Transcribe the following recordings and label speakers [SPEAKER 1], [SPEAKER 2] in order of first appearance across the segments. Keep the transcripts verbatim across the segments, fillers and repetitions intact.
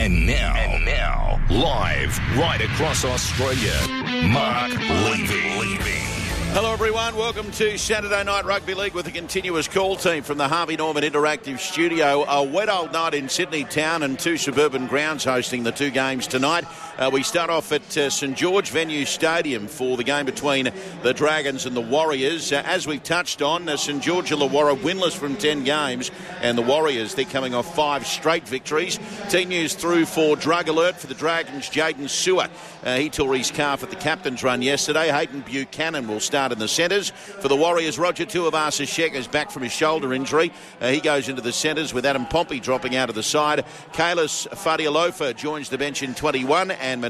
[SPEAKER 1] And now, and now, live right across Australia, Mark Levy. Levy.
[SPEAKER 2] Hello everyone, welcome to Saturday Night Rugby League with a continuous call team from the Harvey Norman Interactive Studio. A wet old night in Sydney town and two suburban grounds hosting the two games tonight. Uh, we start off at uh, St George Venue Stadium for the game between the Dragons and the Warriors. Uh, as we've touched on, uh, St George Illawarra winless from ten games, and the Warriors, they're coming off five straight victories. Team news through for drug alert for the Dragons, Jaden Sewer. Uh, he tore his calf at the captain's run yesterday. Hayden Buchanan will start in the centres. For the Warriors, Roger Tuivasa-Sheck is back from his shoulder injury. Uh, he goes into the centres with Adam Pompey dropping out of the side. Kalis Fadialofa joins the bench in twenty-one, and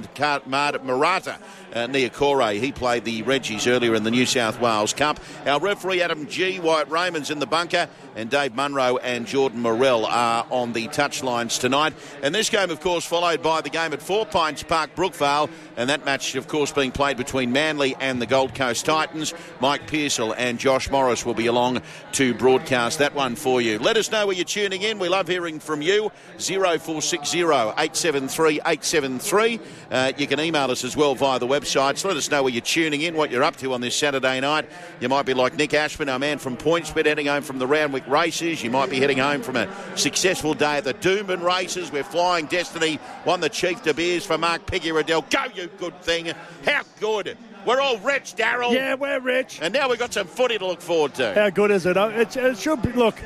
[SPEAKER 2] Marata uh, Niokore, he played the Reggies earlier in the New South Wales Cup. Our referee, Adam G. Wyatt Raymond's in the bunker, and Dave Munro and Jordan Morell are on the touchlines tonight. And this game, of course, followed by the game at Four Pines Park, Brookvale, and that match, of course, being played between Manly and the Gold Coast Titans. Mike Pearsall and Josh Morris will be along to broadcast that one for you. Let us know where you're tuning in. We love hearing from you. oh four six oh, eight seven three, eight seven three. Uh, you can email us as well via the website. So let us know where you're tuning in, what you're up to on this Saturday night. You might be like Nick Ashman, our man from PointsBet, heading home from the Randwick races. You might be heading home from a successful day at the Doomben races where Flying Destiny won the Chief De Beers for Mark Piggy-Riddell. Go, you good thing. How good. We're all rich, Darryl.
[SPEAKER 3] Yeah, we're rich.
[SPEAKER 2] And now we've got some footy to look forward to.
[SPEAKER 3] How good is it? It, it should be, look,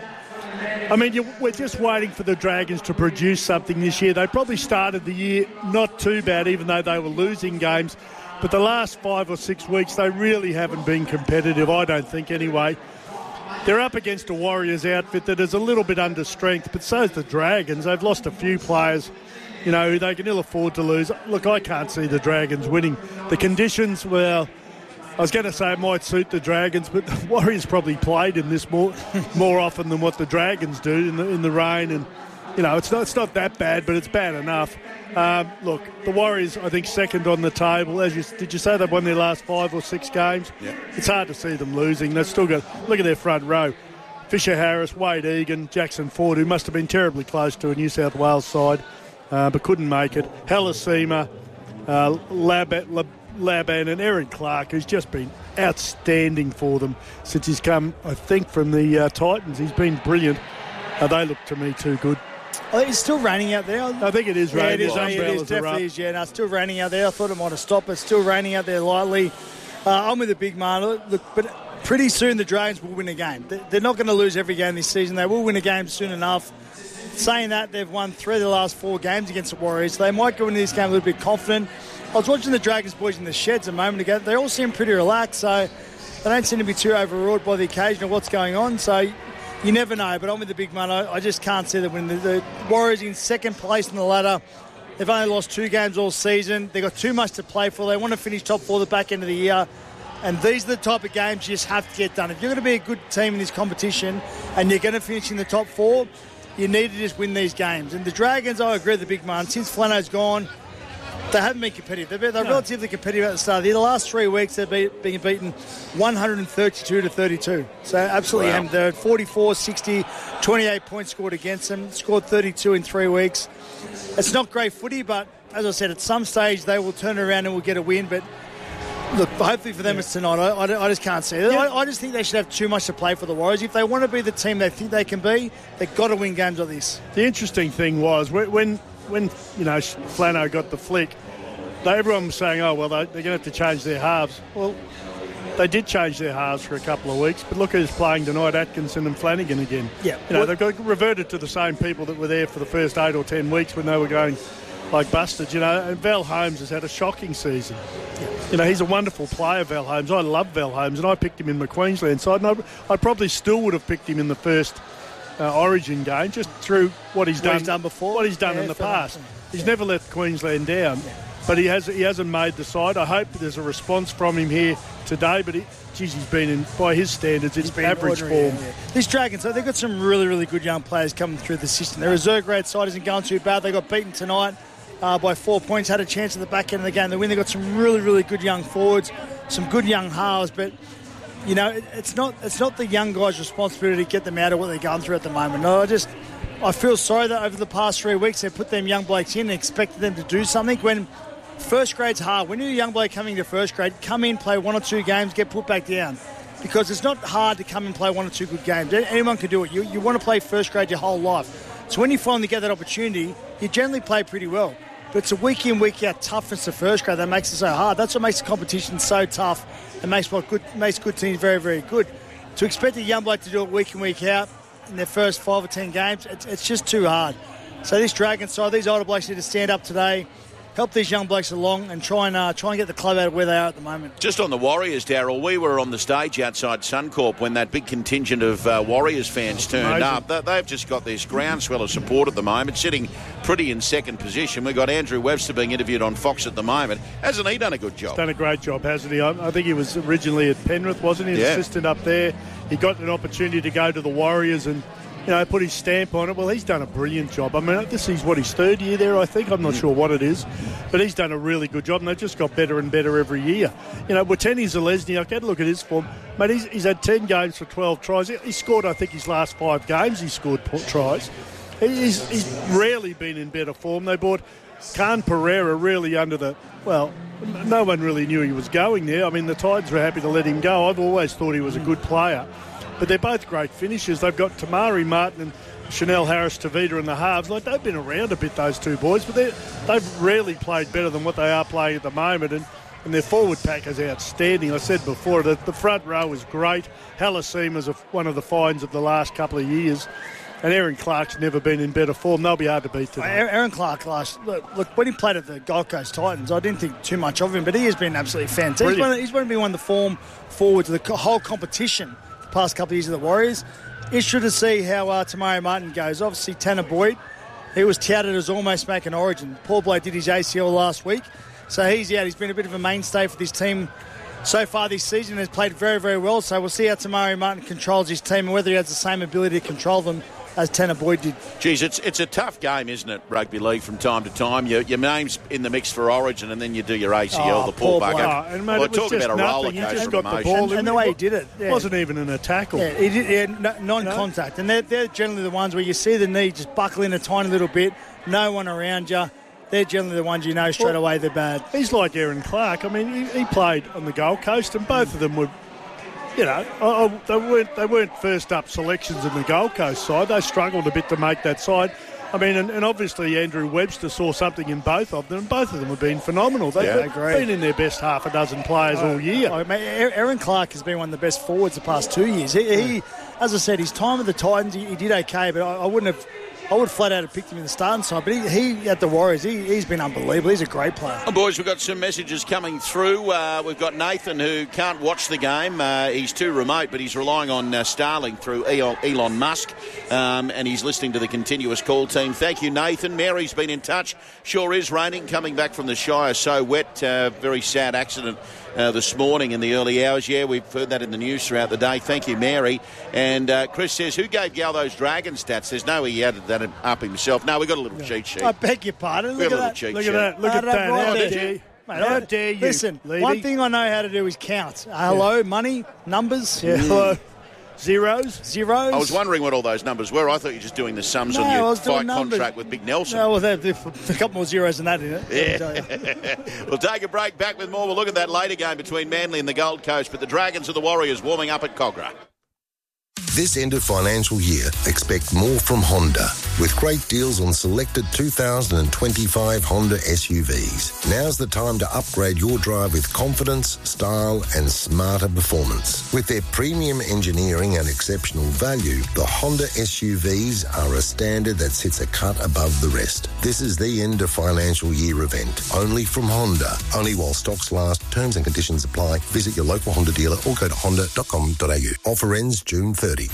[SPEAKER 3] I mean, you, we're just waiting for the Dragons to produce something this year. They probably started the year not too bad, even though they were losing games. But the last five or six weeks, they really haven't been competitive, I don't think, anyway. They're up against a Warriors outfit that is a little bit under strength, but so's the Dragons. They've lost a few players, you know, who they can ill afford to lose. Look, I can't see the Dragons winning. The conditions, well, I was going to say it might suit the Dragons, but the Warriors probably played in this more more often than what the Dragons do in the in the rain. And, you know, it's not, it's not that bad, but it's bad enough. Um, look, the Warriors, I think, second on the table. As you, did you say they've won their last five or six games?
[SPEAKER 2] Yeah.
[SPEAKER 3] It's hard to see them losing. They've still got, look at their front row. Fisher Harris, Wade Egan, Jackson Ford, who must have been terribly close to a New South Wales side, uh, but couldn't make it. Halasima, uh, Laban, Laban and Aaron Clark, who's just been outstanding for them since he's come, I think, from the uh, Titans. He's been brilliant. Uh, they look to me too good.
[SPEAKER 4] I think it's still raining out there.
[SPEAKER 3] I think it is
[SPEAKER 4] yeah,
[SPEAKER 3] raining.
[SPEAKER 4] It is, raining. It is definitely is. Yeah, no, it's still raining out there. I thought it might have stopped, but it's still raining out there lightly. Uh, I'm with the big man. Look, but pretty soon the Dragons will win a game. They're not going to lose every game this season. They will win a game soon enough. Saying that, they've won three of the last four games against the Warriors. They might go into this game a little bit confident. I was watching the Dragons boys in the sheds a moment ago. They all seem pretty relaxed, so they don't seem to be too overawed by the occasion of what's going on. So you never know, but I'm with the big man. I, I just can't see them winning. The, the Warriors in second place in the ladder. They've only lost two games all season. They've got too much to play for. They want to finish top four at the back end of the year. And these are the type of games you just have to get done. If you're going to be a good team in this competition and you're going to finish in the top four, you need to just win these games. And the Dragons, I agree with the big man. Since Flano's gone, they haven't been competitive. They're, they're no. relatively competitive at the start of the year. The last three weeks, they've been, been beaten one thirty-two to thirty-two. So absolutely, wow. They're at forty-four, sixty, twenty-eight points scored against them. Scored thirty-two in three weeks. It's not great footy, but as I said, at some stage they will turn around and will get a win. But look, hopefully for them yeah. it's tonight. I, I, I just can't see it. Yeah. I, I just think they should have too much to play for the Warriors. If they want to be the team they think they can be, they've got to win games like this.
[SPEAKER 3] The interesting thing was when, when you know, Flano got the flick, everyone was saying, oh, well, they're going to have to change their halves. Well, they did change their halves for a couple of weeks, but look who's playing tonight, Atkinson and Flanagan again.
[SPEAKER 4] Yeah.
[SPEAKER 3] You know, well, they've got reverted to the same people that were there for the first eight or ten weeks when they were going like busted, you know. And Val Holmes has had a shocking season. Yeah. You know, he's a wonderful player, Val Holmes. I love Val Holmes, and I picked him in my Queensland side, and I, I probably still would have picked him in the first uh, Origin game, just through what he's
[SPEAKER 4] what
[SPEAKER 3] done,
[SPEAKER 4] he's done before,
[SPEAKER 3] what he's done
[SPEAKER 4] yeah,
[SPEAKER 3] in the past.
[SPEAKER 4] Enough.
[SPEAKER 3] He's
[SPEAKER 4] yeah.
[SPEAKER 3] never let Queensland down. Yeah. But he, has, he hasn't made the side. I hope there's a response from him here today, but he, geez, he's been, in, by his standards, it's average form.
[SPEAKER 4] Yeah, yeah. These Dragons, so they've got some really, really good young players coming through the system. Their reserve grade side isn't going too bad. They got beaten tonight uh, by four points, had a chance at the back end of the game to win. They've got some really, really good young forwards, some good young halves, but you know, it, it's not it's not the young guys' responsibility to get them out of what they're going through at the moment. No, I just... I feel sorry that over the past three weeks they put them young blokes in and expected them to do something when first grade's hard. When you're a young bloke coming to first grade, come in, play one or two games, get put back down. Because it's not hard to come and play one or two good games. Anyone can do it. You, you want to play first grade your whole life. So when you finally get that opportunity, you generally play pretty well. But it's a week in, week out toughness to first grade that makes it so hard. That's what makes the competition so tough and makes what good makes good teams very, very good. To expect a young bloke to do it week in, week out in their first five or ten games, it's, it's just too hard. So this Dragons side, these older blokes need to stand up today, help these young blokes along and try and uh, try and get the club out of where they are at the moment.
[SPEAKER 2] Just on the Warriors, Darryl, we were on the stage outside Suncorp when that big contingent of uh, Warriors fans turned
[SPEAKER 3] Amazing.
[SPEAKER 2] up. They, they've just got this groundswell of support at the moment, sitting pretty in second position. We've got Andrew Webster being interviewed on Fox at the moment. Hasn't he done a good job?
[SPEAKER 3] He's done a great job, hasn't he? I, I think he was originally at Penrith, wasn't he? His
[SPEAKER 2] Yeah.
[SPEAKER 3] assistant up there. He got an opportunity to go to the Warriors and, you know, put his stamp on it. Well, he's done a brilliant job. I mean, this is, what, his third year there, I think. I'm not sure what it is. But he's done a really good job, and they've just got better and better every year. You know, Wateni Zalesniak, had a look at his form. Mate, he's, he's had ten games for twelve tries. He, he scored, I think, his last five games he scored tries. He's, he's rarely been in better form. They bought Khan Pereira really under the... Well, no one really knew he was going there. I mean, the Tides were happy to let him go. I've always thought he was a good player. But they're both great finishers. They've got Tamari Martin and Chanel Harris-Tavita in the halves. Like, they've been around a bit, those two boys, but they've rarely played better than what they are playing at the moment. And, and their forward pack is outstanding. I said before, the, the front row is great. Halasima is a, one of the finds of the last couple of years. And Aaron Clark's never been in better form. They'll be hard to beat today.
[SPEAKER 4] Aaron Clark last look, look when he played at the Gold Coast Titans, I didn't think too much of him, but he has been absolutely fantastic. He's, one, he's going to be one of the form forwards of the whole competition the past couple of years of the Warriors. Interested to see how uh, Tamari Martin goes. Obviously, Tanner Boyd, he was touted as almost making Origin. Paul Blake did his A C L last week, so he's out. He's been a bit of a mainstay for this team so far this season and has played very, very well. So we'll see how Tamari Martin controls his team and whether he has the same ability to control them as Tanner Boyd did.
[SPEAKER 2] Geez, it's it's a tough game, isn't it, rugby league, from time to time? Your, your name's in the mix for Origin and then you do your A C L,
[SPEAKER 4] Oh,
[SPEAKER 2] the Paul
[SPEAKER 4] Paul
[SPEAKER 2] Bugger.
[SPEAKER 4] Blake.
[SPEAKER 3] Oh, and mate,
[SPEAKER 2] well,
[SPEAKER 3] it was
[SPEAKER 2] talk
[SPEAKER 3] just
[SPEAKER 2] about a roller
[SPEAKER 3] nothing. He
[SPEAKER 2] coaster
[SPEAKER 3] just
[SPEAKER 2] of
[SPEAKER 3] got the
[SPEAKER 2] emotion.
[SPEAKER 3] ball.
[SPEAKER 4] And, and the way he did it.
[SPEAKER 3] It
[SPEAKER 4] Yeah.
[SPEAKER 3] wasn't even in a tackle.
[SPEAKER 4] Yeah, he did, yeah, no, non-contact. And they're, they're generally the ones where you see the knee just buckle in a tiny little bit, no one around you. They're generally the ones you know straight
[SPEAKER 3] Well,
[SPEAKER 4] away they're bad.
[SPEAKER 3] He's like Aaron Clark. I mean, he, he played on the Gold Coast, and both of them were, you know, oh, oh, they weren't they weren't first up selections in the Gold Coast side. They struggled a bit to make that side. I mean, and, and obviously Andrew Webster saw something in both of them, and both of them have been phenomenal. They've
[SPEAKER 2] Yeah,
[SPEAKER 3] been,
[SPEAKER 4] I agree.
[SPEAKER 3] been in their best half a dozen players all year.
[SPEAKER 4] Oh, mate, Aaron Clark has been one of the best forwards the past two years. He, he as I said, his time at the Titans, he, he did okay, but I, I wouldn't have... I would flat out have picked him in the starting side, but he, he at the Warriors, he, he's been unbelievable. He's a great player.
[SPEAKER 2] Well, boys, we've got some messages coming through. Uh, we've got Nathan, who can't watch the game. Uh, he's too remote, but he's relying on uh, Starlink through Elon, Elon Musk, um, and he's listening to the continuous call team. Thank you, Nathan. Mary's been in touch. Sure is raining, coming back from the Shire, so wet. Uh, very sad accident uh, this morning in the early hours. Yeah, we've heard that in the news throughout the day. Thank you, Mary. And uh, Chris says, who gave Gal those Dragon stats? There's no he added that up himself. No, we got a little cheat sheet.
[SPEAKER 4] I beg your pardon.
[SPEAKER 2] We
[SPEAKER 4] Look
[SPEAKER 2] have a
[SPEAKER 4] at
[SPEAKER 2] little
[SPEAKER 4] that.
[SPEAKER 2] cheat
[SPEAKER 3] Look
[SPEAKER 2] sheet.
[SPEAKER 3] at that. Look
[SPEAKER 4] Oh,
[SPEAKER 3] at
[SPEAKER 4] that
[SPEAKER 3] that.
[SPEAKER 4] right
[SPEAKER 3] How
[SPEAKER 4] there.
[SPEAKER 3] dare you?
[SPEAKER 4] Mate,
[SPEAKER 3] How
[SPEAKER 4] I-
[SPEAKER 3] dare you,
[SPEAKER 4] Listen,
[SPEAKER 3] Levy?
[SPEAKER 4] one thing I know how to do is count. Uh, hello, money, numbers,
[SPEAKER 3] Yeah, hello. Zeros?
[SPEAKER 4] zeros.
[SPEAKER 2] I was wondering what all those numbers were. I thought you were just doing the sums
[SPEAKER 4] No,
[SPEAKER 2] on
[SPEAKER 4] I
[SPEAKER 2] your
[SPEAKER 4] was doing
[SPEAKER 2] fight
[SPEAKER 4] numbers.
[SPEAKER 2] contract with Big Nelson.
[SPEAKER 4] No, well, there- there's a couple more zeros than that in it. let me tell you.
[SPEAKER 2] We'll take a break. Back with more. We'll look at that later game between Manly and the Gold Coast. But the Dragons of the Warriors warming up at Cogra.
[SPEAKER 5] This end of financial year, expect more from Honda with great deals on selected two thousand twenty-five Honda S U Vs. Now's the time to upgrade your drive with confidence, style and smarter performance. With their premium engineering and exceptional value, the Honda S U Vs are a standard that sits a cut above the rest. This is the end of financial year event, only from Honda. Only while stocks last. Terms and conditions apply. Visit your local Honda dealer or go to honda dot com dot a u. Offer ends June thirtieth.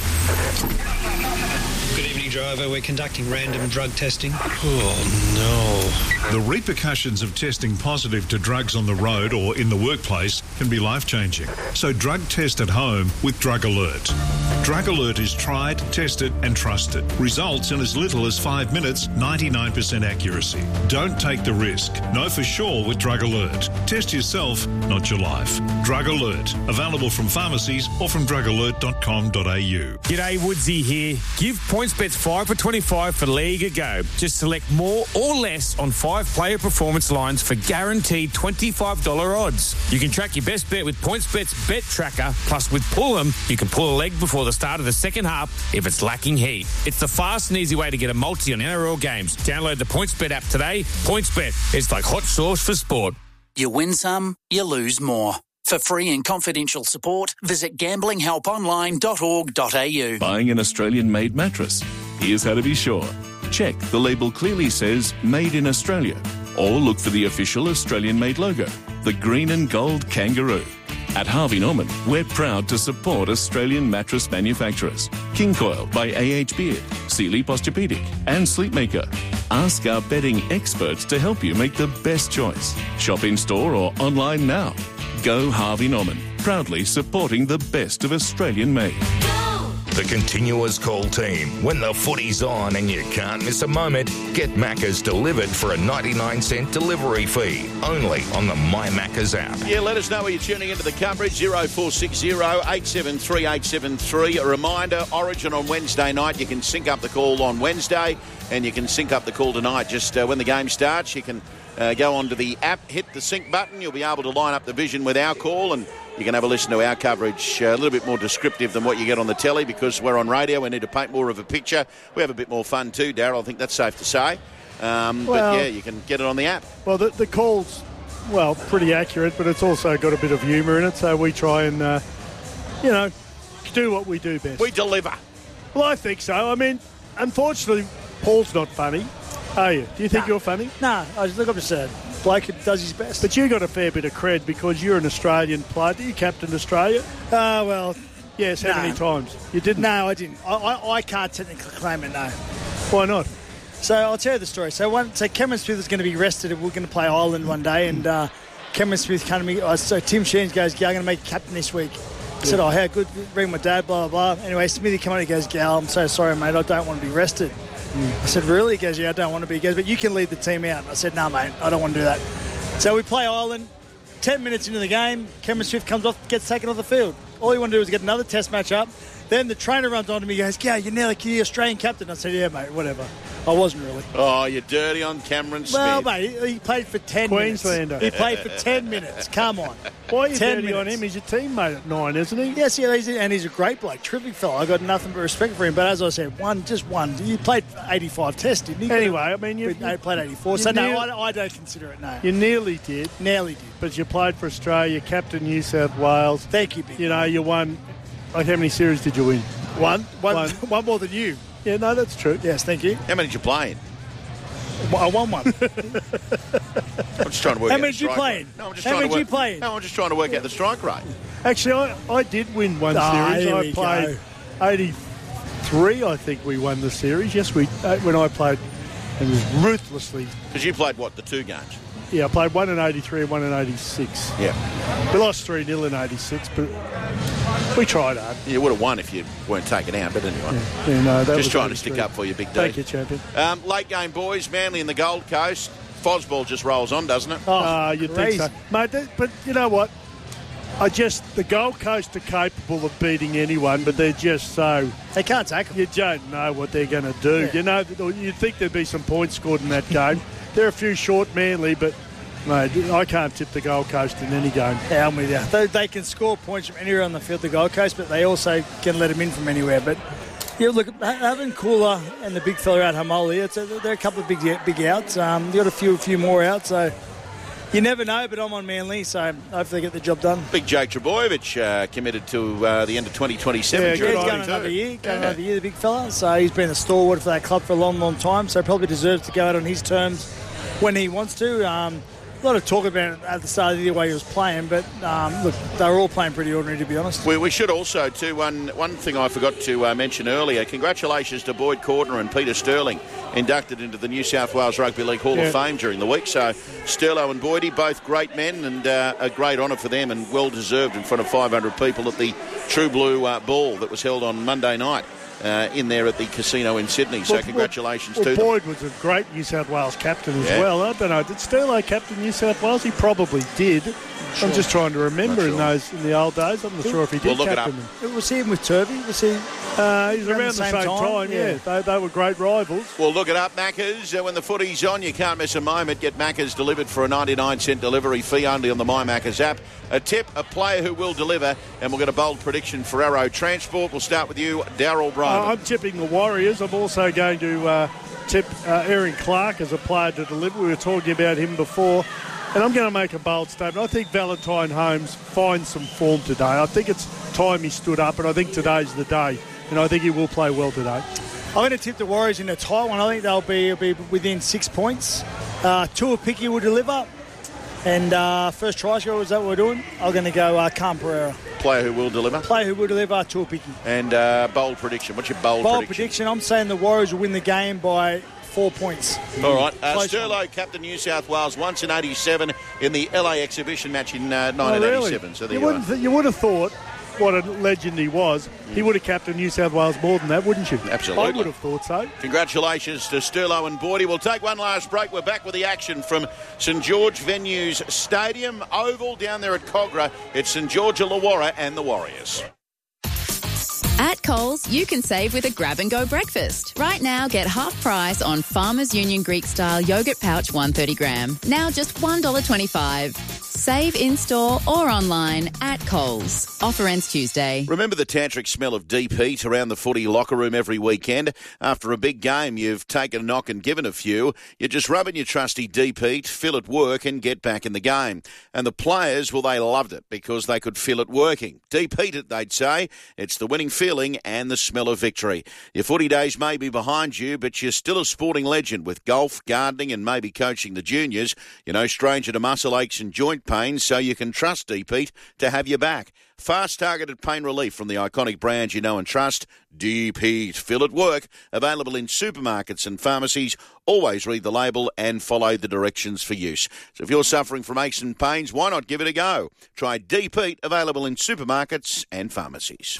[SPEAKER 6] Good evening, driver. We're conducting random drug testing.
[SPEAKER 7] Oh, no. The repercussions of testing positive to drugs on the road or in the workplace can be life-changing. So drug test at home with Drug Alert. Drug Alert is tried, tested and trusted. Results in as little as five minutes, ninety-nine percent accuracy. Don't take the risk. Know for sure with Drug Alert. Test yourself, not your life. Drug Alert. Available from pharmacies or from drug alert dot com dot a u.
[SPEAKER 8] G'day, Woodsy here. Give PointsBet's five for twenty-five for Liga Go. Just select more or less on five-player performance lines for guaranteed twenty-five dollars odds. You can track your best bet with PointsBet's Bet Tracker. Plus, with Pull'em, you can pull a leg before the start of the second half if it's lacking heat. It's the fast and easy way to get a multi on N R L games. Download the PointsBet app today. PointsBet is like hot sauce for sport.
[SPEAKER 9] You win some, you lose more. For free and confidential support, visit gambling help online dot org dot a u.
[SPEAKER 10] Buying an Australian-made mattress? Here's how to be sure. Check the label clearly says Made in Australia, or look for the official Australian-made logo, the green and gold kangaroo. At Harvey Norman, we're proud to support Australian mattress manufacturers. King Coil by A H Beard, Sealy Posturepedic and Sleepmaker. Ask our bedding experts to help you make the best choice. Shop in-store or online now. Go Harvey Norman, proudly supporting the best of Australian made.
[SPEAKER 1] The Continuous Call team. When the footy's on and you can't miss a moment, get Macca's delivered for a ninety-nine cent delivery fee. Only on the My Macca's app.
[SPEAKER 2] Yeah, let us know where you're tuning into the coverage. oh four six oh, eight seven three, eight seven three. A reminder, Origin on Wednesday night. You can sync up the call on Wednesday and you can sync up the call tonight. Just uh, when the game starts, you can uh, go onto the app, hit the sync button. You'll be able to line up the vision with our call and you can have a listen to our coverage, uh, a little bit more descriptive than what you get on the telly because we're on radio. We need to paint more of a picture. We have a bit more fun too, Darryl. I think that's safe to say. Um,
[SPEAKER 3] Well-
[SPEAKER 2] but, yeah, you can get it on the app.
[SPEAKER 3] Well, the, the call's, well, pretty accurate, but it's also got a bit of humour in it, so we try and, uh, you know, do what we do best.
[SPEAKER 2] We deliver.
[SPEAKER 3] Well, I think so. I mean, unfortunately, Paul's not funny, are you? Do you think
[SPEAKER 4] Nah.
[SPEAKER 3] you're funny?
[SPEAKER 4] No, I just look up to a bloke who does his best.
[SPEAKER 3] But you got a fair bit of cred because you're an Australian player. You captained Australia.
[SPEAKER 4] Uh, well,
[SPEAKER 3] Yes, how
[SPEAKER 4] No.
[SPEAKER 3] many times? You didn't?
[SPEAKER 4] no, I didn't. I, I, I can't technically claim it, no.
[SPEAKER 3] Why not?
[SPEAKER 4] So I'll tell you the story. So one, so Cameron Smith is going to be rested and we're going to play Ireland one day and uh, Cameron Smith came to me, uh, so Tim Sheens goes, "Gal, I'm going to make you captain this week." I said, "Oh, how good, ring my dad, blah, blah, blah." Anyway, Smithy came on and he goes, "Gal, I'm so sorry, mate, I don't want to be rested." I said, "Really?" He goes, "Yeah, I don't want to be." He goes, "But you can lead the team out." I said, "No, mate, I don't want to do that." So we play Ireland. Ten minutes into the game, Cameron Swift comes off, gets taken off the field. All he wanted to do was get another test match up. Then the trainer runs on to me and goes, "Yeah, you're now like the Australian captain." I said, "Yeah, mate, whatever." I wasn't really.
[SPEAKER 2] Oh, you're dirty on Cameron Smith.
[SPEAKER 4] Well, mate, he, he played for ten
[SPEAKER 3] Queenslander.
[SPEAKER 4] minutes. He played for ten minutes. Come on.
[SPEAKER 3] Why are you
[SPEAKER 4] ten
[SPEAKER 3] dirty on
[SPEAKER 4] minutes.
[SPEAKER 3] him? He's your teammate at nine, isn't he?
[SPEAKER 4] Yes, yeah, he's, and he's a great bloke, terrific fella. I got nothing but respect for him. But as I said, one, just one. He played eighty-five tests, didn't he?
[SPEAKER 3] Anyway, I mean, you,
[SPEAKER 4] He
[SPEAKER 3] you,
[SPEAKER 4] played eighty-four.
[SPEAKER 3] you
[SPEAKER 4] So no,
[SPEAKER 3] near-
[SPEAKER 4] I, I don't consider it. No,
[SPEAKER 3] you nearly did,
[SPEAKER 4] nearly did.
[SPEAKER 3] but you played for Australia, captain New South Wales.
[SPEAKER 4] Thank you, big
[SPEAKER 3] You know, you won. Like, how many series did you win?
[SPEAKER 4] one, one,
[SPEAKER 3] One.
[SPEAKER 4] one more than you.
[SPEAKER 3] Yeah, no, that's true.
[SPEAKER 4] Yes, thank you.
[SPEAKER 2] How many did you play in?
[SPEAKER 4] I won one.
[SPEAKER 2] I'm just trying to work
[SPEAKER 4] How
[SPEAKER 2] out
[SPEAKER 4] many
[SPEAKER 2] the
[SPEAKER 4] did you
[SPEAKER 2] strike
[SPEAKER 4] play
[SPEAKER 2] rate.
[SPEAKER 4] in?
[SPEAKER 2] No, I'm just
[SPEAKER 4] How
[SPEAKER 2] trying
[SPEAKER 4] many
[SPEAKER 2] to
[SPEAKER 4] did
[SPEAKER 2] work,
[SPEAKER 4] you play in?
[SPEAKER 2] No, I'm just trying to work out the strike rate.
[SPEAKER 3] Actually, I, I did win one
[SPEAKER 4] Ah,
[SPEAKER 3] series.
[SPEAKER 4] here
[SPEAKER 3] I
[SPEAKER 4] we
[SPEAKER 3] played eighty-three, I think we won the series. Yes, we uh, when I played, and it was ruthlessly.
[SPEAKER 2] Because you played, what, the two games?
[SPEAKER 3] Yeah, I played one in eighty-three and one in eighty-six.
[SPEAKER 2] Yeah.
[SPEAKER 3] We lost three nil in eighty-six, but we tried hard.
[SPEAKER 2] You would have won if you weren't taken out, but anyway.
[SPEAKER 3] Yeah, yeah, no, that
[SPEAKER 2] Just
[SPEAKER 3] was
[SPEAKER 2] trying to stick
[SPEAKER 3] eighty-three.
[SPEAKER 2] up for you, Big D.
[SPEAKER 3] Thank you, champion.
[SPEAKER 2] Um, late game, boys. Manly and the Gold Coast. Fosball just rolls on, doesn't it?
[SPEAKER 3] Oh, uh, you'd
[SPEAKER 4] crazy.
[SPEAKER 3] think so. Mate, that, but you know what? I just, the Gold Coast are capable of beating anyone, but they're just so,
[SPEAKER 4] They can't tackle.
[SPEAKER 3] you don't know what they're going to do.
[SPEAKER 4] Yeah.
[SPEAKER 3] You know, you'd think there'd be some points scored in that game. They're a few short Manly, but, mate, I can't tip the Gold Coast in any game.
[SPEAKER 4] Yeah, I'm with you. They, they can score points from anywhere on the field, the Gold Coast, but they also can let them in from anywhere. But yeah, look, ha- having Kula and the big fella out Hamoli, it's a, they're a couple of big big outs. Um, you got a few a few more out, so you never know. But I'm on Manly, so hopefully they get the job done.
[SPEAKER 2] Big Jake Trebojevic uh, committed to uh, the end of twenty twenty-seven.
[SPEAKER 3] Yeah,
[SPEAKER 2] during
[SPEAKER 3] good
[SPEAKER 4] He's
[SPEAKER 3] on
[SPEAKER 4] going
[SPEAKER 3] him.
[SPEAKER 4] another year, going
[SPEAKER 2] Yeah.
[SPEAKER 4] another year, the big fella. So he's been a stalwart for that club for a long, long time. So probably deserves to go out on his terms when he wants to. Um, a lot of talk about it at the start of the year way he was playing, but um, look, they were all playing pretty ordinary, to be honest.
[SPEAKER 2] We, we should also, too, one one thing I forgot to uh, mention earlier, congratulations to Boyd Cordner and Peter Sterling, inducted into the New South Wales Rugby League Hall
[SPEAKER 3] Yeah.
[SPEAKER 2] of Fame during the week. So Sterlo and Boydie, both great men, and uh, a great honour for them and well-deserved in front of five hundred people at the True Blue uh, Ball that was held on Monday night. uh, in there at the casino in Sydney. So
[SPEAKER 3] well,
[SPEAKER 2] congratulations
[SPEAKER 3] well,
[SPEAKER 2] to
[SPEAKER 3] well,
[SPEAKER 2] them.
[SPEAKER 3] Boyd was a great New South Wales captain as
[SPEAKER 2] Yeah.
[SPEAKER 3] well. I don't know, did Sterlo captain New South Wales? He probably did.
[SPEAKER 4] Sure.
[SPEAKER 3] I'm just trying to remember
[SPEAKER 2] Not
[SPEAKER 3] in
[SPEAKER 2] sure.
[SPEAKER 3] those in the old days. I'm not sure if he did
[SPEAKER 2] We'll look it
[SPEAKER 3] captain
[SPEAKER 2] up.
[SPEAKER 3] them.
[SPEAKER 4] Was he in with Turvey? Was he?
[SPEAKER 3] Uh, he's
[SPEAKER 4] Around
[SPEAKER 3] around,
[SPEAKER 4] the
[SPEAKER 3] the
[SPEAKER 4] same
[SPEAKER 3] same,
[SPEAKER 4] time?
[SPEAKER 3] time, yeah.
[SPEAKER 4] Yeah.
[SPEAKER 3] They, they were great rivals.
[SPEAKER 2] Well, look it up, Maccas. Uh, when the footy's on, you can't miss a moment. Get Maccas delivered for a ninety-nine cent delivery fee only on the My Maccas app. A tip, a player who will deliver, and we'll get a bold prediction for Arrow Transport. We'll start with you, Daryl Bryan.
[SPEAKER 3] Uh, I'm tipping the Warriors. I'm also going to uh, tip uh, Aaron Clark as a player to deliver. We were talking about him before. And I'm going to make a bold statement. I think Valentine Holmes finds some form today. I think it's time he stood up, and I think today's the day. And I think he will play well today.
[SPEAKER 4] I'm going to tip the Warriors in a tight one. I think they'll be, will be within six points. Uh, Tua Picky will deliver. And uh, first try scorer, is that what we're doing? I'm going to go uh, Cam Pereira.
[SPEAKER 2] Player who will deliver.
[SPEAKER 4] Player who will deliver, Tua Picky.
[SPEAKER 2] And uh, bold prediction. What's your bold,
[SPEAKER 4] Bold
[SPEAKER 2] prediction?
[SPEAKER 4] prediction, I'm saying the Warriors will win the game by four points.
[SPEAKER 2] All right. Uh,
[SPEAKER 4] Close
[SPEAKER 2] Sterlo, captain New South Wales, once in eighty-seven in the L A exhibition match in uh, nineteen eighty-seven.
[SPEAKER 3] Oh, really?
[SPEAKER 2] So there
[SPEAKER 3] you,
[SPEAKER 2] you,
[SPEAKER 3] wouldn't
[SPEAKER 2] are.
[SPEAKER 3] th- you would have thought what a legend he was. He would have captained New South Wales more than that, wouldn't you?
[SPEAKER 2] Absolutely.
[SPEAKER 3] I would have thought so.
[SPEAKER 2] Congratulations to Sterlo and Boydie. We'll take one last break. We're back with the action from St George Venues Stadium Oval down there at Cogra. It's St George Illawarra and the Warriors.
[SPEAKER 11] At Coles, you can save with a grab-and-go breakfast. Right now, get half price on Farmers Union Greek-style yogurt pouch one hundred thirty gram. Now just one dollar twenty-five. Save in-store or online at Coles. Offer ends Tuesday.
[SPEAKER 2] Remember the tantric smell of deep heat around the footy locker room every weekend? After a big game, you've taken a knock and given a few. You just rub in your trusty deep heat, feel it work and get back in the game. And the players, well, they loved it because they could feel it working. Deep heat it, they'd say. It's the winning feeling and the smell of victory. Your footy days may be behind you, but you're still a sporting legend with golf, gardening and maybe coaching the juniors. You're no stranger to muscle aches and joint pains, so you can trust Deep Heat to have your back. Fast targeted pain relief from the iconic brands you know and trust. Deep Heat. Feel it work. Available in supermarkets and pharmacies. Always read the label and follow the directions for use. So if you're suffering from aches and pains, why not give it a go? Try Deep Heat. Available in supermarkets and pharmacies.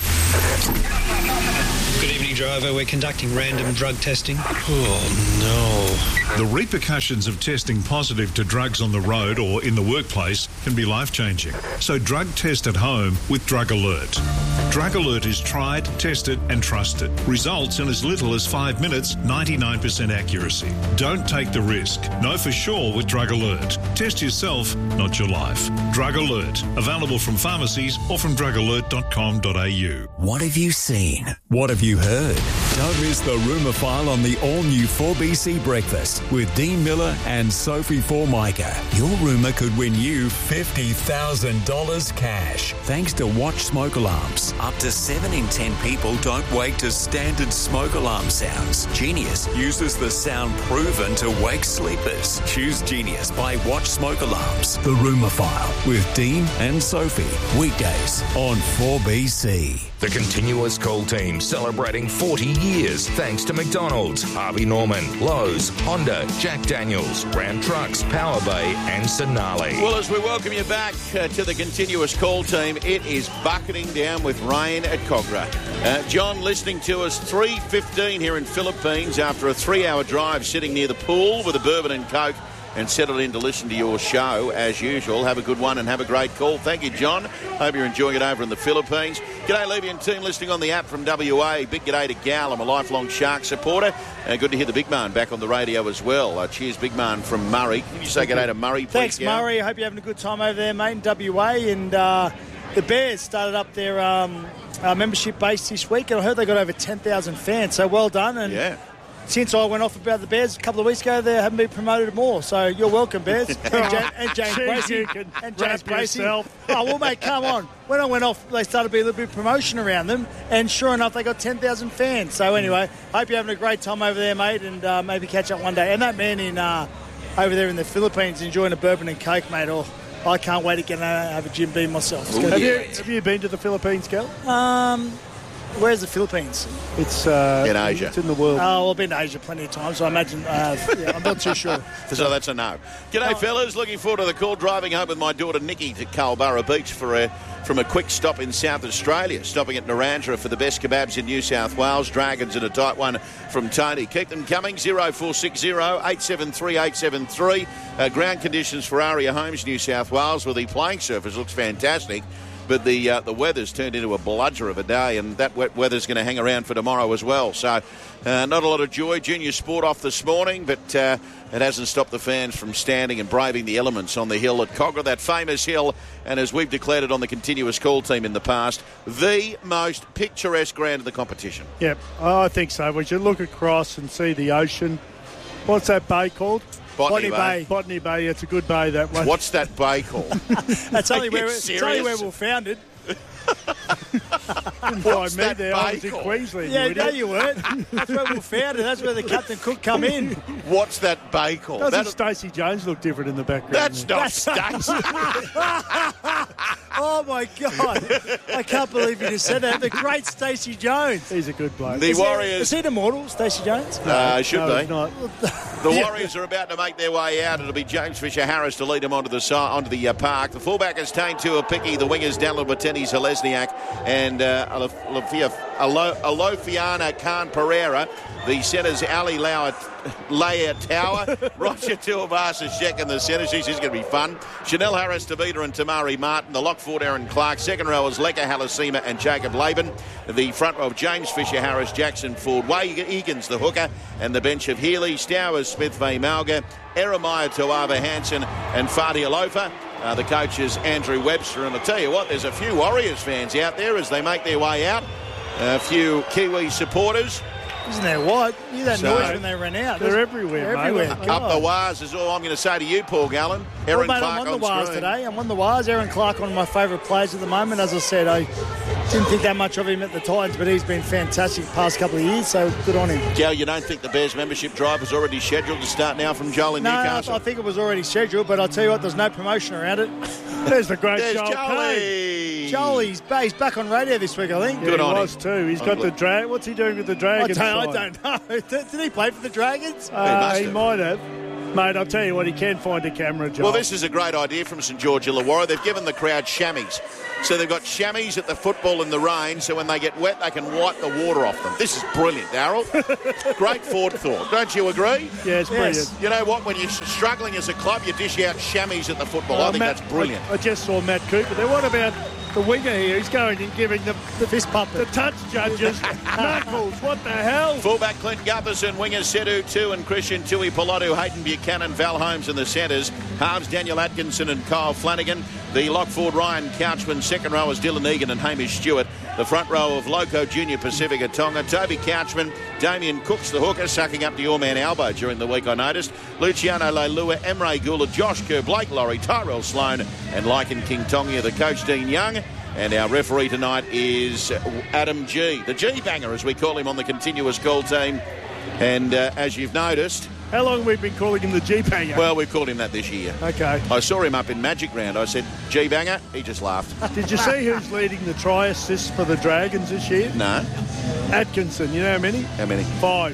[SPEAKER 6] Good evening, driver. We're conducting random drug testing. Oh, no.
[SPEAKER 7] The repercussions of testing positive to drugs on the road or in the workplace can be life-changing. So drug test at home with Drug Alert. Drug Alert is tried, tested and trusted. Results in as little as five minutes, ninety-nine percent accuracy. Don't take the risk. Know for sure with Drug Alert. Test yourself, not your life. Drug Alert. Available from pharmacies or from drug alert dot com dot a u.
[SPEAKER 12] What have you seen? What have you heard? Don't miss the Rumour File on the all-new four B C Breakfast with Dean Miller and Sophie Formica. Your rumour could win you fifty thousand dollars cash. Thanks to Watch Smoke Alarms. Up to seven in ten people don't wake to standard smoke alarm sounds. Genius uses the sound proven to wake sleepers. Choose Genius by Watch Smoke Alarms. The Rumour File with Dean and Sophie. Weekdays on four B C.
[SPEAKER 1] The Continuous Call team celebrating forty years thanks to McDonald's, Harvey Norman, Lowe's, Honda, Jack Daniels, Ram Trucks, Power Bay and Sonali.
[SPEAKER 2] Well, as we welcome you back uh, to the Continuous Call team, it is bucketing down with rain at Cogra. Uh, John listening to us three fifteen here in Philippines after a three-hour drive sitting near the pool with a bourbon and Coke and settled in to listen to your show as usual. Have a good one and have a great call. Thank you, John. Hope you're enjoying it over in the Philippines. G'day, Levy and team listening on the app from W A. Big g'day to Gal. I'm a lifelong Shark supporter. Uh, good to hear the Big Man back on the radio as well. Uh, cheers, Big Man from Murray. Can you say g'day to Murray, please?
[SPEAKER 4] Thanks,
[SPEAKER 2] Gal?
[SPEAKER 4] Murray. I hope you're having a good time over there, mate, in W A. And uh, the Bears started up their um, uh, membership base this week, and I heard they got over ten thousand fans, so well done. And
[SPEAKER 2] yeah.
[SPEAKER 4] Since I went off about the Bears a couple of weeks ago, they haven't been promoted more. So you're welcome, Bears. and, ja- and James
[SPEAKER 3] Jeez,
[SPEAKER 4] Bracey.
[SPEAKER 3] you can
[SPEAKER 4] And
[SPEAKER 3] wrap
[SPEAKER 4] James Bracey.
[SPEAKER 3] yourself.
[SPEAKER 4] Oh, well, mate, come on. When I went off, they started to be a little bit of promotion around them. And sure enough, they got ten thousand fans. So anyway, hope you're having a great time over there, mate, and uh, maybe catch up one day. And that man in uh, over there in the Philippines enjoying a bourbon and Coke, mate. Oh, I can't wait to get out and have a Jim Beam myself. It's
[SPEAKER 2] Ooh,
[SPEAKER 4] gonna
[SPEAKER 3] Have
[SPEAKER 4] be
[SPEAKER 3] you,
[SPEAKER 4] great.
[SPEAKER 3] have you been to the Philippines, Gal?
[SPEAKER 4] Um, Where's the Philippines?
[SPEAKER 3] It's uh,
[SPEAKER 2] in Asia.
[SPEAKER 3] It's in the world.
[SPEAKER 4] Oh, well, I've been to Asia plenty of times, so I imagine. Uh, yeah, I'm not too sure.
[SPEAKER 2] So that's a no. G'day,
[SPEAKER 4] No.
[SPEAKER 2] fellas. Looking forward to the call. Driving home with my daughter Nikki to Culburra Beach for a, from a quick stop in South Australia. Stopping at Narrandera for the best kebabs in New South Wales. Dragons and a tight one from Tony. Keep them coming. oh four six oh, eight seven three, eight seven three. Uh, ground conditions for Aria Homes, New South Wales, where the playing surface looks fantastic. But the uh, the weather's turned into a bludger of a day, and that wet weather's going to hang around for tomorrow as well. So uh, not a lot of joy. Junior sport off this morning, but uh, it hasn't stopped the fans from standing and braving the elements on the hill at Cogra, that famous hill, and as we've declared it on the continuous call team in the past, the most picturesque ground of the competition.
[SPEAKER 3] Yep, I think so. We should look across and see the ocean. What's that bay called?
[SPEAKER 2] Botany,
[SPEAKER 3] Botany
[SPEAKER 2] Bay.
[SPEAKER 3] Bay. Botany Bay. It's a good bay, that one.
[SPEAKER 2] What's that bay called?
[SPEAKER 4] That's only
[SPEAKER 2] Are
[SPEAKER 4] where,
[SPEAKER 2] you
[SPEAKER 4] it's only where
[SPEAKER 2] serious?
[SPEAKER 4] we were founded.
[SPEAKER 3] Didn't
[SPEAKER 2] What's
[SPEAKER 3] find me
[SPEAKER 2] that
[SPEAKER 3] there. I
[SPEAKER 2] bay
[SPEAKER 3] was in
[SPEAKER 2] called?
[SPEAKER 3] Queensland.
[SPEAKER 4] Yeah,
[SPEAKER 3] you
[SPEAKER 4] no,
[SPEAKER 3] idiot.
[SPEAKER 4] you weren't. That's where we were founded. That's where the Captain Cook come in.
[SPEAKER 2] What's that bay called?
[SPEAKER 3] Doesn't
[SPEAKER 2] That-
[SPEAKER 3] Stacey Jones look different in the background?
[SPEAKER 2] that's not Stacey.
[SPEAKER 4] Oh, my God. I can't believe you just said that. The great Stacey Jones.
[SPEAKER 3] He's a good bloke.
[SPEAKER 2] The
[SPEAKER 4] Is he-
[SPEAKER 2] Warriors...
[SPEAKER 4] Is he an immortal, Stacey Jones?
[SPEAKER 2] Uh, should
[SPEAKER 3] no,
[SPEAKER 2] be.
[SPEAKER 3] he's not.
[SPEAKER 2] The Warriors are about to make their way out. It'll be James Fisher-Harris to lead them onto the side, onto the uh, park. The fullback is Tane Tuapiki. The wingers Dallin Wateni, Zalesniak and uh, Alofia- Alo- Alofiana Khan Pereira. The centres Ali Lauer, Leia Tower, Roger Tuivasa-Sheck in the centres. This is going to be fun. Chanel Harris, Tavita and Tamari Martin. The lock forward Aaron Clark. Second row is Leka Halasima and Jacob Laban. The front row of James Fisher-Harris, Jackson Ford, Wade Egan's the hooker, and the bench of Healy, Stowers, Smith, Vay Malga, Eremiah Tuava Hansen and Fadi Alofa. Uh, the coach is Andrew Webster, and I'll tell you what, there's a few Warriors fans out there as they make their way out. A few Kiwi supporters.
[SPEAKER 4] Isn't that what? You hear that
[SPEAKER 2] So-
[SPEAKER 4] noise when they ran out.
[SPEAKER 3] They're everywhere,
[SPEAKER 4] They're
[SPEAKER 3] mate.
[SPEAKER 4] everywhere.
[SPEAKER 2] Up the wires is all I'm going to say to you, Paul Gallen.
[SPEAKER 4] Well,
[SPEAKER 2] Aaron
[SPEAKER 4] mate,
[SPEAKER 2] Clark
[SPEAKER 4] I'm on
[SPEAKER 2] on
[SPEAKER 4] the wires
[SPEAKER 2] screen.
[SPEAKER 4] today. I'm on the wires. Aaron Clark, one of my favourite players at the moment. As I said, I didn't think that much of him at the Titans, but he's been fantastic the past couple of years, so good on him.
[SPEAKER 2] Gal, you don't think the Bears membership drive was already scheduled to start now from Joel in
[SPEAKER 4] No, I,
[SPEAKER 2] Newcastle?
[SPEAKER 4] I think it was already scheduled, but I'll tell you what, there's no promotion around it.
[SPEAKER 3] There's the great
[SPEAKER 2] There's
[SPEAKER 3] Joel Kane.
[SPEAKER 2] Jolie.
[SPEAKER 4] Joel, he's, ba- he's back on radio this week, I think.
[SPEAKER 3] Yeah,
[SPEAKER 2] Good
[SPEAKER 3] he
[SPEAKER 2] on
[SPEAKER 3] was
[SPEAKER 2] him.
[SPEAKER 3] too. He's
[SPEAKER 2] Oh,
[SPEAKER 3] got the
[SPEAKER 2] look.
[SPEAKER 3] drag. What's he doing with the
[SPEAKER 4] I
[SPEAKER 3] Dragons?
[SPEAKER 4] don't, I
[SPEAKER 3] side?
[SPEAKER 4] don't know. Did, did he play for the Dragons?
[SPEAKER 3] Uh,
[SPEAKER 2] must
[SPEAKER 3] he
[SPEAKER 2] have.
[SPEAKER 3] might have. Mate, I'll tell you what, he can find a camera, Joel.
[SPEAKER 2] Well, this is a great idea from St George Illawarra. They've given the crowd chamois. So they've got chamois at the football in the rain, so when they get wet, they can wipe the water off them. This is brilliant, Darryl. Great forethought. Don't you agree?
[SPEAKER 3] Yeah, it's brilliant.
[SPEAKER 4] Yes.
[SPEAKER 2] You know what? When you're struggling as a club, you dish out chamois at the football.
[SPEAKER 3] Uh,
[SPEAKER 2] I think
[SPEAKER 3] Matt-
[SPEAKER 2] that's brilliant.
[SPEAKER 3] I, I just saw Matt Cooper there. What about the winger here? He's going and giving the, the
[SPEAKER 4] Fist pump.
[SPEAKER 3] the touch judges knuckles. What the hell?
[SPEAKER 2] Fullback Clint Gutherson, wingers Sedu two and Christian Tui Pilotu, Hayden Buchanan, Val Holmes in the centres. Halves Daniel Atkinson and Kyle Flanagan. The lock forward Ryan Couchman. Second row is Dylan Egan and Hamish Stewart. The front row of Loco Junior Pacifica Tonga. Toby Couchman, Damien Cooks, the hooker, sucking up to your man Albo during the week, I noticed. Luciano Leilua, Emre Gula, Josh Kerr, Blake Laurie, Tyrell Sloan and Lycan King Tonga. The coach Dean Young. And our referee tonight is Adam G. The G-banger, as we call him on the continuous call team. And uh, as you've noticed...
[SPEAKER 3] How long have we been calling him the G-banger?
[SPEAKER 2] Well, we've called him that this year.
[SPEAKER 3] Okay.
[SPEAKER 2] I saw him up in Magic Round. I said, G-banger. He just laughed.
[SPEAKER 3] Did you see who's leading the try assists for the Dragons this year?
[SPEAKER 2] No.
[SPEAKER 3] Atkinson. You know how many?
[SPEAKER 2] How many?
[SPEAKER 3] Five.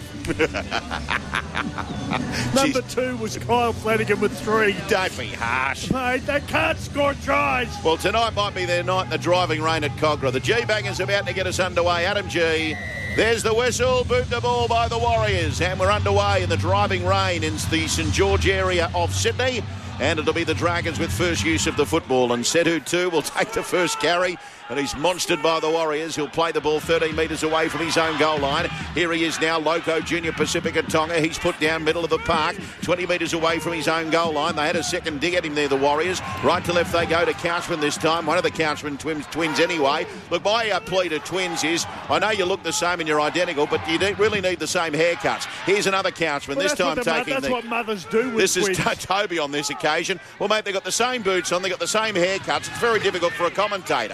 [SPEAKER 3] Number two was Kyle Flanagan with three.
[SPEAKER 2] Don't be harsh.
[SPEAKER 3] Mate, they can't score tries.
[SPEAKER 2] Well, tonight might be their night in the driving rain at Cogra. The G-banger's about to get us underway. Adam G. There's the whistle. Boot the ball by the Warriors. And we're underway in the driving rain in the St George area of Sydney. And it'll be the Dragons with first use of the football. And Sedu two will take the first carry. And he's monstered by the Warriors. He'll play the ball thirteen metres away from his own goal line. Here he is now, Loco Junior Pacifica Tonga. He's put down middle of the park, twenty metres away from his own goal line. They had a second dig at him there, the Warriors. Right to left they go to Couchman this time. One of the Couchman twins, twins anyway. Look, my uh, plea to twins is, I know you look the same and you're identical, but you don't really need the same haircuts. Here's another Couchman,
[SPEAKER 3] Well,
[SPEAKER 2] this
[SPEAKER 3] that's
[SPEAKER 2] time
[SPEAKER 3] what the mo-
[SPEAKER 2] taking
[SPEAKER 3] That's
[SPEAKER 2] the...
[SPEAKER 3] what mothers do with
[SPEAKER 2] This is
[SPEAKER 3] twins.
[SPEAKER 2] T- Toby on this occasion. Well, mate, they've got the same boots on, they've got the same haircuts. It's very difficult for a commentator. King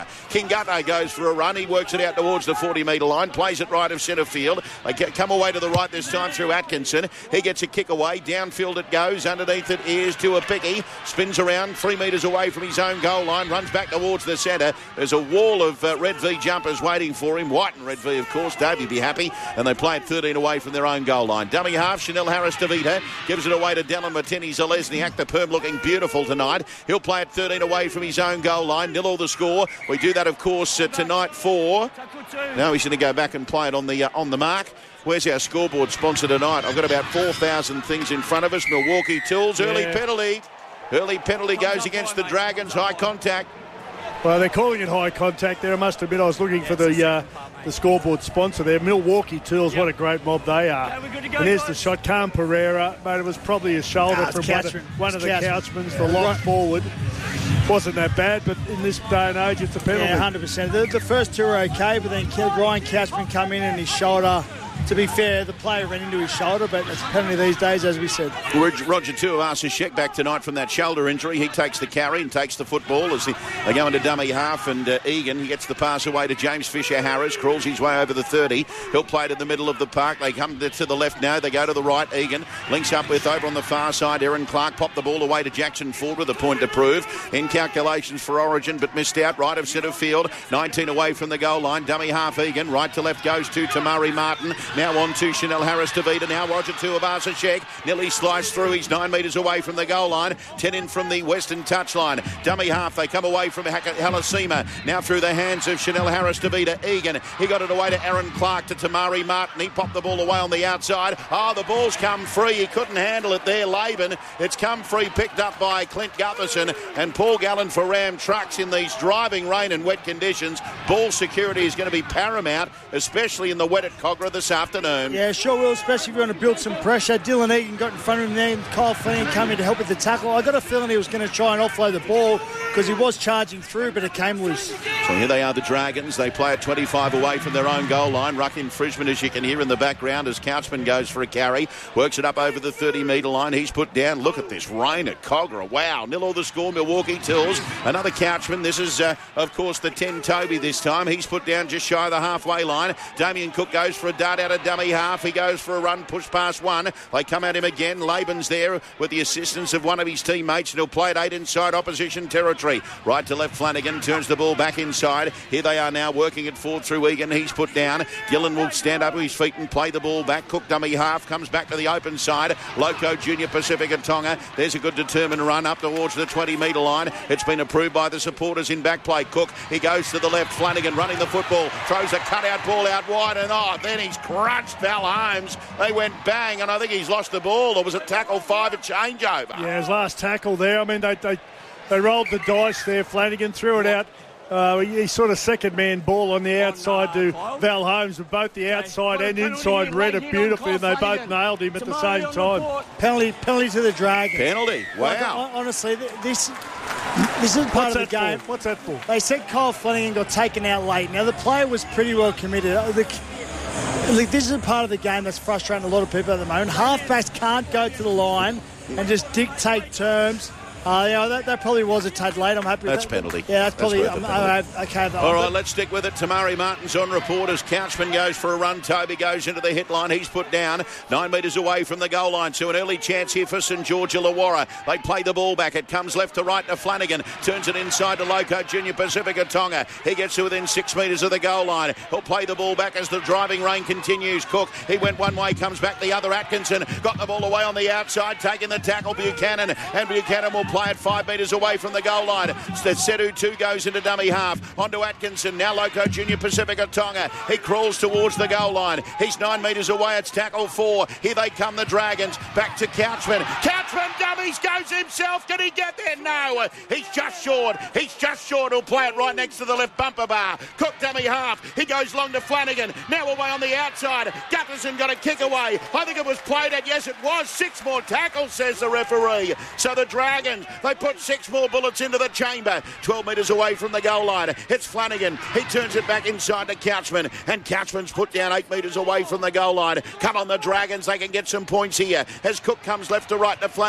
[SPEAKER 2] Gatto goes for a run. He works it out towards the forty metre line, plays it right of centre field. They come away to the right this time through Atkinson. He gets a kick away. Downfield it goes. Underneath it is to a Picky. Spins around three metres away from his own goal line. Runs back towards the centre. There's a wall of uh, Red V jumpers waiting for him. White and Red V, of course. Davey'd be happy. And they play it thirteen away from their own goal line. Dummy half, Chanel Harris-Tavita gives it away to Dylan Martini-Zalesniak. The perm looking beautiful tonight. He'll play it thirteen away from his own goal line. Nil all the score. We do that, of course, uh, tonight for... Now he's going to go back and play it on the uh, on the mark. Where's our scoreboard sponsor tonight? I've got about four thousand things in front of us. Milwaukee Tools. Early yeah. penalty. Early penalty goes against the Dragons. High contact.
[SPEAKER 3] Well, they're calling it high contact there. I must admit, I was looking for the uh, the scoreboard sponsor there. Milwaukee Tools, what a great mob they are. And there's the shot. Khan Pereira, mate, it was probably a shoulder
[SPEAKER 4] ah,
[SPEAKER 3] from one of, one of the Couchmans, the lock forward. Wasn't that bad, but in this day and age, it's a penalty.
[SPEAKER 4] Yeah, one hundred percent. The, the first two were okay, but then Ryan Couchman come in and his shoulder... To be fair, the player ran into his shoulder, but it's a penalty these days, as we said.
[SPEAKER 2] Roger Tuivasa-Sheck back tonight from that shoulder injury. He takes the carry and takes the football as they go into dummy half, and uh, Egan, he gets the pass away to James Fisher-Harris, crawls his way over the thirty. He'll play it in the middle of the park. They come to, to the left now. They go to the right. Egan links up with, over on the far side, Aaron Clark. Pop the ball away to Jackson Ford with a point to prove. In calculations for Origin, but missed out. Right of centre field. nineteen away from the goal line. Dummy half Egan. Right to left goes to Tamari Martin. Now on to Chanel Harris-Tavita. Now Roger Tuivasa-Sheck. Nearly sliced through. He's nine metres away from the goal line. ten in from the western touchline. Dummy half. They come away from Halasima. Now through the hands of Chanel Harris-Tavita. Egan. He got it away to Aaron Clark, to Tamari Martin. He popped the ball away on the outside. Oh, the ball's come free. He couldn't handle it there, Laban. It's come free, picked up by Clint Gutherson and Paul Gallen for Ram Trucks in these driving rain and wet conditions. Ball security is going to be paramount, especially in the wet at Cogra this afternoon.
[SPEAKER 4] Yeah, sure will, especially if you want to build some pressure. Dylan Egan got in front of him there, and Kyle Flanagan came in to help with the tackle. I got a feeling he was going to try and offload the ball because he was charging through, but it came loose.
[SPEAKER 2] So here they are, the Dragons. They play at twenty-five away from their own goal line. Ruckin Frisman, as you can hear in the background, as Couchman goes for a carry. Works it up over the thirty metre line. He's put down. Look at this rain at Cogra. Wow. Nil all the score, Milwaukee Tools. Another Couchman. This is, uh, of course, the ten Toby this time. He's put down just shy of the halfway line. Damien Cook goes for a dart out of dummy half. He goes for a run, push past one. They come at him again. Laban's there with the assistance of one of his teammates, and he'll play it eight inside opposition territory. Right to left, Flanagan turns the ball back inside. Here they are now working it forward through Egan. He's put down. Gillen will stand up with his feet and play the ball back. Cook dummy half, comes back to the open side. Loco Junior Pacifica Tonga. There's a good determined run up towards the twenty metre line. It's been approved by the supporters in back play. Cook, he goes to the left. Flanagan running the football. Throws a cut-out ball out wide, and oh, then he's crunched Val Holmes. They went bang, and I think he's lost the ball. Or was it tackle five, a changeover?
[SPEAKER 3] Yeah, his last tackle there. I mean, they they, they rolled the dice there. Flanagan threw it out. Uh, he sort of second-man ball on the outside to Val Holmes, but both the outside and inside read it beautifully, and they both nailed him at the same time.
[SPEAKER 4] Penalty, penalty to the Dragons.
[SPEAKER 2] Penalty, wow.
[SPEAKER 4] Like, honestly, this this is part
[SPEAKER 3] What's
[SPEAKER 4] of the game.
[SPEAKER 3] For? What's that for?
[SPEAKER 4] They said Kyle Flanagan got taken out late. Now, the player was pretty well committed. The, Look, this is a part of the game that's frustrating a lot of people at the moment. Halfbacks can't go to the line and just dictate terms. Uh, you know, that, that probably was a tad late. I'm happy with
[SPEAKER 2] that's
[SPEAKER 4] that.
[SPEAKER 2] penalty.
[SPEAKER 4] Yeah, that's, that's probably
[SPEAKER 2] um,
[SPEAKER 4] uh, okay. Though.
[SPEAKER 2] All right, let's stick with it. Tamari Martin's on report as Couchman goes for a run. Toby goes into the hit line. He's put down nine metres away from the goal line. So an early chance here for St George Illawarra. They play the ball back. It comes left to right to Flanagan. Turns it inside to Loco Junior Pacifica Tonga. He gets to within six metres of the goal line. He'll play the ball back as the driving rain continues. Cook, he went one way, comes back the other. Atkinson got the ball away on the outside, taking the tackle. Buchanan, and Buchanan will play it five metres away from the goal line. Sedu two goes into dummy half. Onto Atkinson. Now Loco Junior Pacifica Tonga. He crawls towards the goal line. He's nine metres away. It's tackle four. Here they come, the Dragons. Back to Couchman. Couchman dummies, goes himself. Can he get there? No. He's just short. He's just short. He'll play it right next to the left bumper bar. Cook dummy half. He goes long to Flanagan. Now away on the outside. Gutherson got a kick away. I think it was played at. Yes, it was. Six more tackles, says the referee. So the Dragons, they put six more bullets into the chamber. twelve metres away from the goal line. It's Flanagan. He turns it back inside to Couchman. And Couchman's put down eight metres away from the goal line. Come on, the Dragons. They can get some points here. As Cook comes left to right to Flanagan.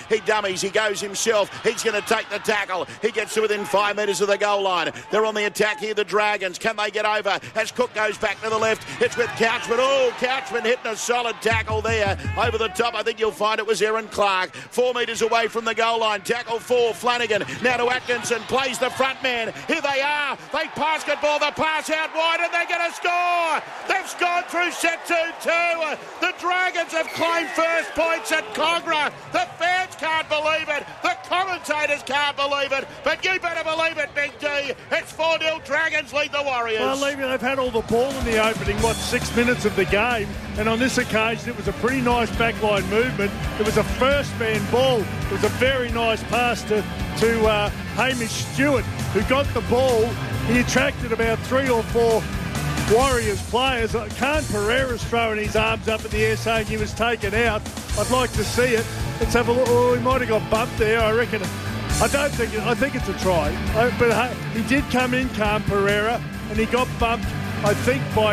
[SPEAKER 2] He dummies. He goes himself. He's going to take the tackle. He gets to within five metres of the goal line. They're on the attack here, the Dragons. Can they get over? As Cook goes back to the left, it's with Couchman. Oh, Couchman hitting a solid tackle there. Over the top, I think you'll find it was Aaron Clark. Four metres away from the goal line. Tackle four, Flanagan. Now to Atkinson. Plays the front man. Here they are. They basketball the pass out wide and they're going to score. They've scored through set two two. The Dragons have claimed first points at Cogra. The fans can't believe it. The commentators can't believe it. But you better believe it, Big D. It's four nil Dragons lead the Warriors.
[SPEAKER 3] Well, Levy, they've had all the ball in the opening, what, six minutes of the game. And on this occasion, it was a pretty nice backline movement. It was a first-man ball. It was a very nice pass to, to uh, Hamish Stewart, who got the ball. He attracted about three or four Warriors players. Khan Pereira's throwing his arms up in the air saying he was taken out. I'd like to see it. Let's have a look. Oh, he might have got bumped there, I reckon. I don't think it, I think it's a try. I, but uh, he did come in, Khan Pereira, and he got bumped, I think, by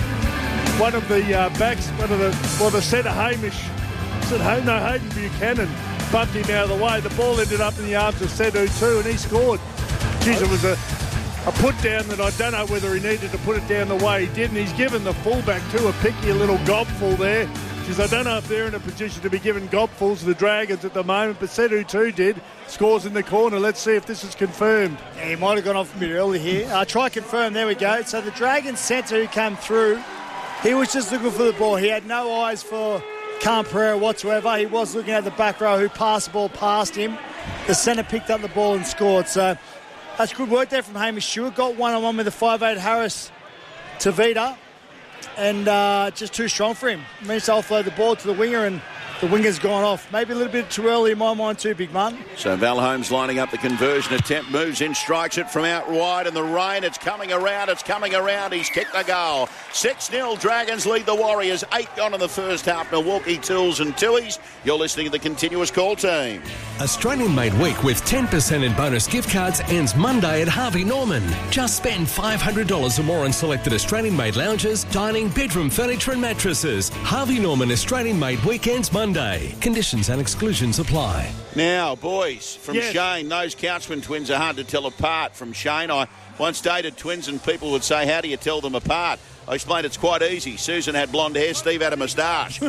[SPEAKER 3] one of the uh, backs, one of the, well, the centre, Hamish, said, hey, no, Hayden Buchanan bumped him out of the way. The ball ended up in the arms of Sedu too, and he scored. Jeez, it was a, a put down that I don't know whether he needed to put it down the way he did, and he's given the fullback too a picky little gobful there. Jeez, I don't know if they're in a position to be giving gobfuls to the Dragons at the moment, but Sedu too did. Scores in the corner. Let's see if this is confirmed.
[SPEAKER 4] Yeah, he might have gone off a bit early here. Uh, try confirm. There we go. So the Dragons centre who came through, he was just looking for the ball. He had no eyes for Khan Pereira whatsoever. He was looking at the back row who passed the ball past him. The centre picked up the ball and scored. So that's good work there from Hamish Stewart. Got one-on-one with the five eight Harris Tavita. And uh, just too strong for him. Managed to offload the ball to the winger and the winger's gone off. Maybe a little bit too early in my mind too, Big Martin.
[SPEAKER 2] So Val Holmes lining up the conversion attempt, moves in, strikes it from out wide in the rain. It's coming around, it's coming around. He's kicked the goal. six nil Dragons lead the Warriors. Eight gone in the first half. Milwaukee Tools and Tuies. You're listening to the Continuous Call Team.
[SPEAKER 13] Australian Made Week with ten percent in bonus gift cards ends Monday at Harvey Norman. Just spend five hundred dollars or more on selected Australian made lounges, dining, bedroom furniture and mattresses. Harvey Norman Australian Made Weekends Monday. Conditions and exclusions apply.
[SPEAKER 2] Now, boys, from
[SPEAKER 3] yes.
[SPEAKER 2] Shane, those Couchman twins are hard to tell apart. From Shane, I once dated twins and people would say, how do you tell them apart? I explained it's quite easy. Susan had blonde hair, Steve had a moustache.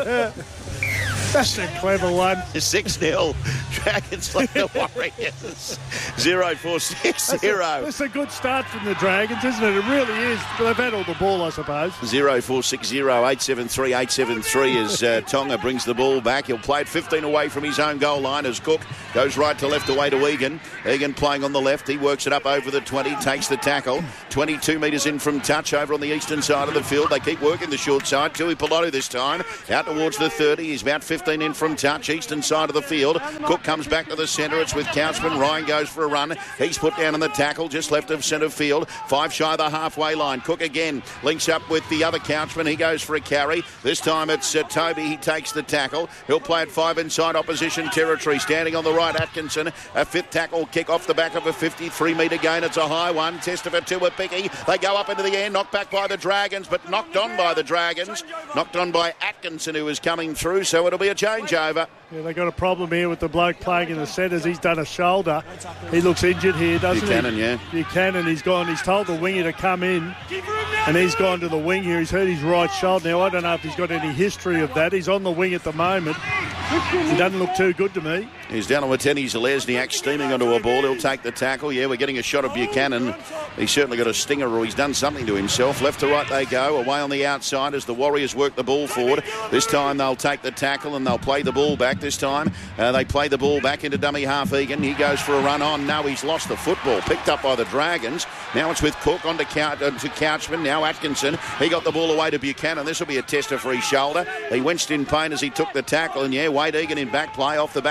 [SPEAKER 3] That's a clever one.
[SPEAKER 2] six nil Dragons lead the Warriors. zero four six zero.
[SPEAKER 3] That's a, that's a good start from the Dragons, isn't it? It really is. But they've had all the ball, I suppose.
[SPEAKER 2] zero four six zero eight seven three eight seven three as uh, Tonga brings the ball back. He'll play it fifteen away from his own goal line as Cook goes right to left away to Egan. Egan playing on the left. He works it up over the twenty, takes the tackle. twenty-two metres in from touch over on the eastern side of the field. They keep working the short side. Tui Piloto this time. Out towards the thirty. He's about fifteen in from touch. Eastern side of the field. Cook comes back to the centre. It's with Couchman. Ryan goes for a run. He's put down in the tackle just left of centre field. Five shy of the halfway line. Cook again links up with the other Couchman. He goes for a carry. This time it's uh, Toby. He takes the tackle. He'll play it five inside opposition territory. Standing on the right, Atkinson. A fifth tackle kick off the back of a fifty-three metre gain. It's a high one. Testament to a picky. They go up into the air. Knocked back by the Dragons, but knocked on by the Dragons. Knocked on by Atkinson, who is coming through, so it'll be a changeover.
[SPEAKER 3] Yeah, they got a problem here with the bloke playing in the centres. He's done a shoulder. He looks injured here, doesn't
[SPEAKER 2] Buchanan,
[SPEAKER 3] he?
[SPEAKER 2] yeah.
[SPEAKER 3] Buchanan, he's gone. He's told the winger to come in, and he's gone to the wing here. He's hurt his right shoulder. Now, I don't know if he's got any history of that. He's on the wing at the moment. He doesn't look too good to me.
[SPEAKER 2] He's down on Wateni Zalesniak, steaming onto a ball. He'll take the tackle. Yeah, we're getting a shot of Buchanan. He's certainly got a stinger, or he's done something to himself. Left to right they go. Away on the outside as the Warriors work the ball forward. This time they'll take the tackle and they'll play the ball back. This time uh, they play the ball back into dummy half Egan. He goes for a run on. No, he's lost the football. Picked up by the Dragons. Now it's with Cook on to, Couch, uh, to Couchman. Now Atkinson. He got the ball away to Buchanan. This will be a tester for his shoulder. He winced in pain as he took the tackle. And yeah, Wade Egan in back play off the back of a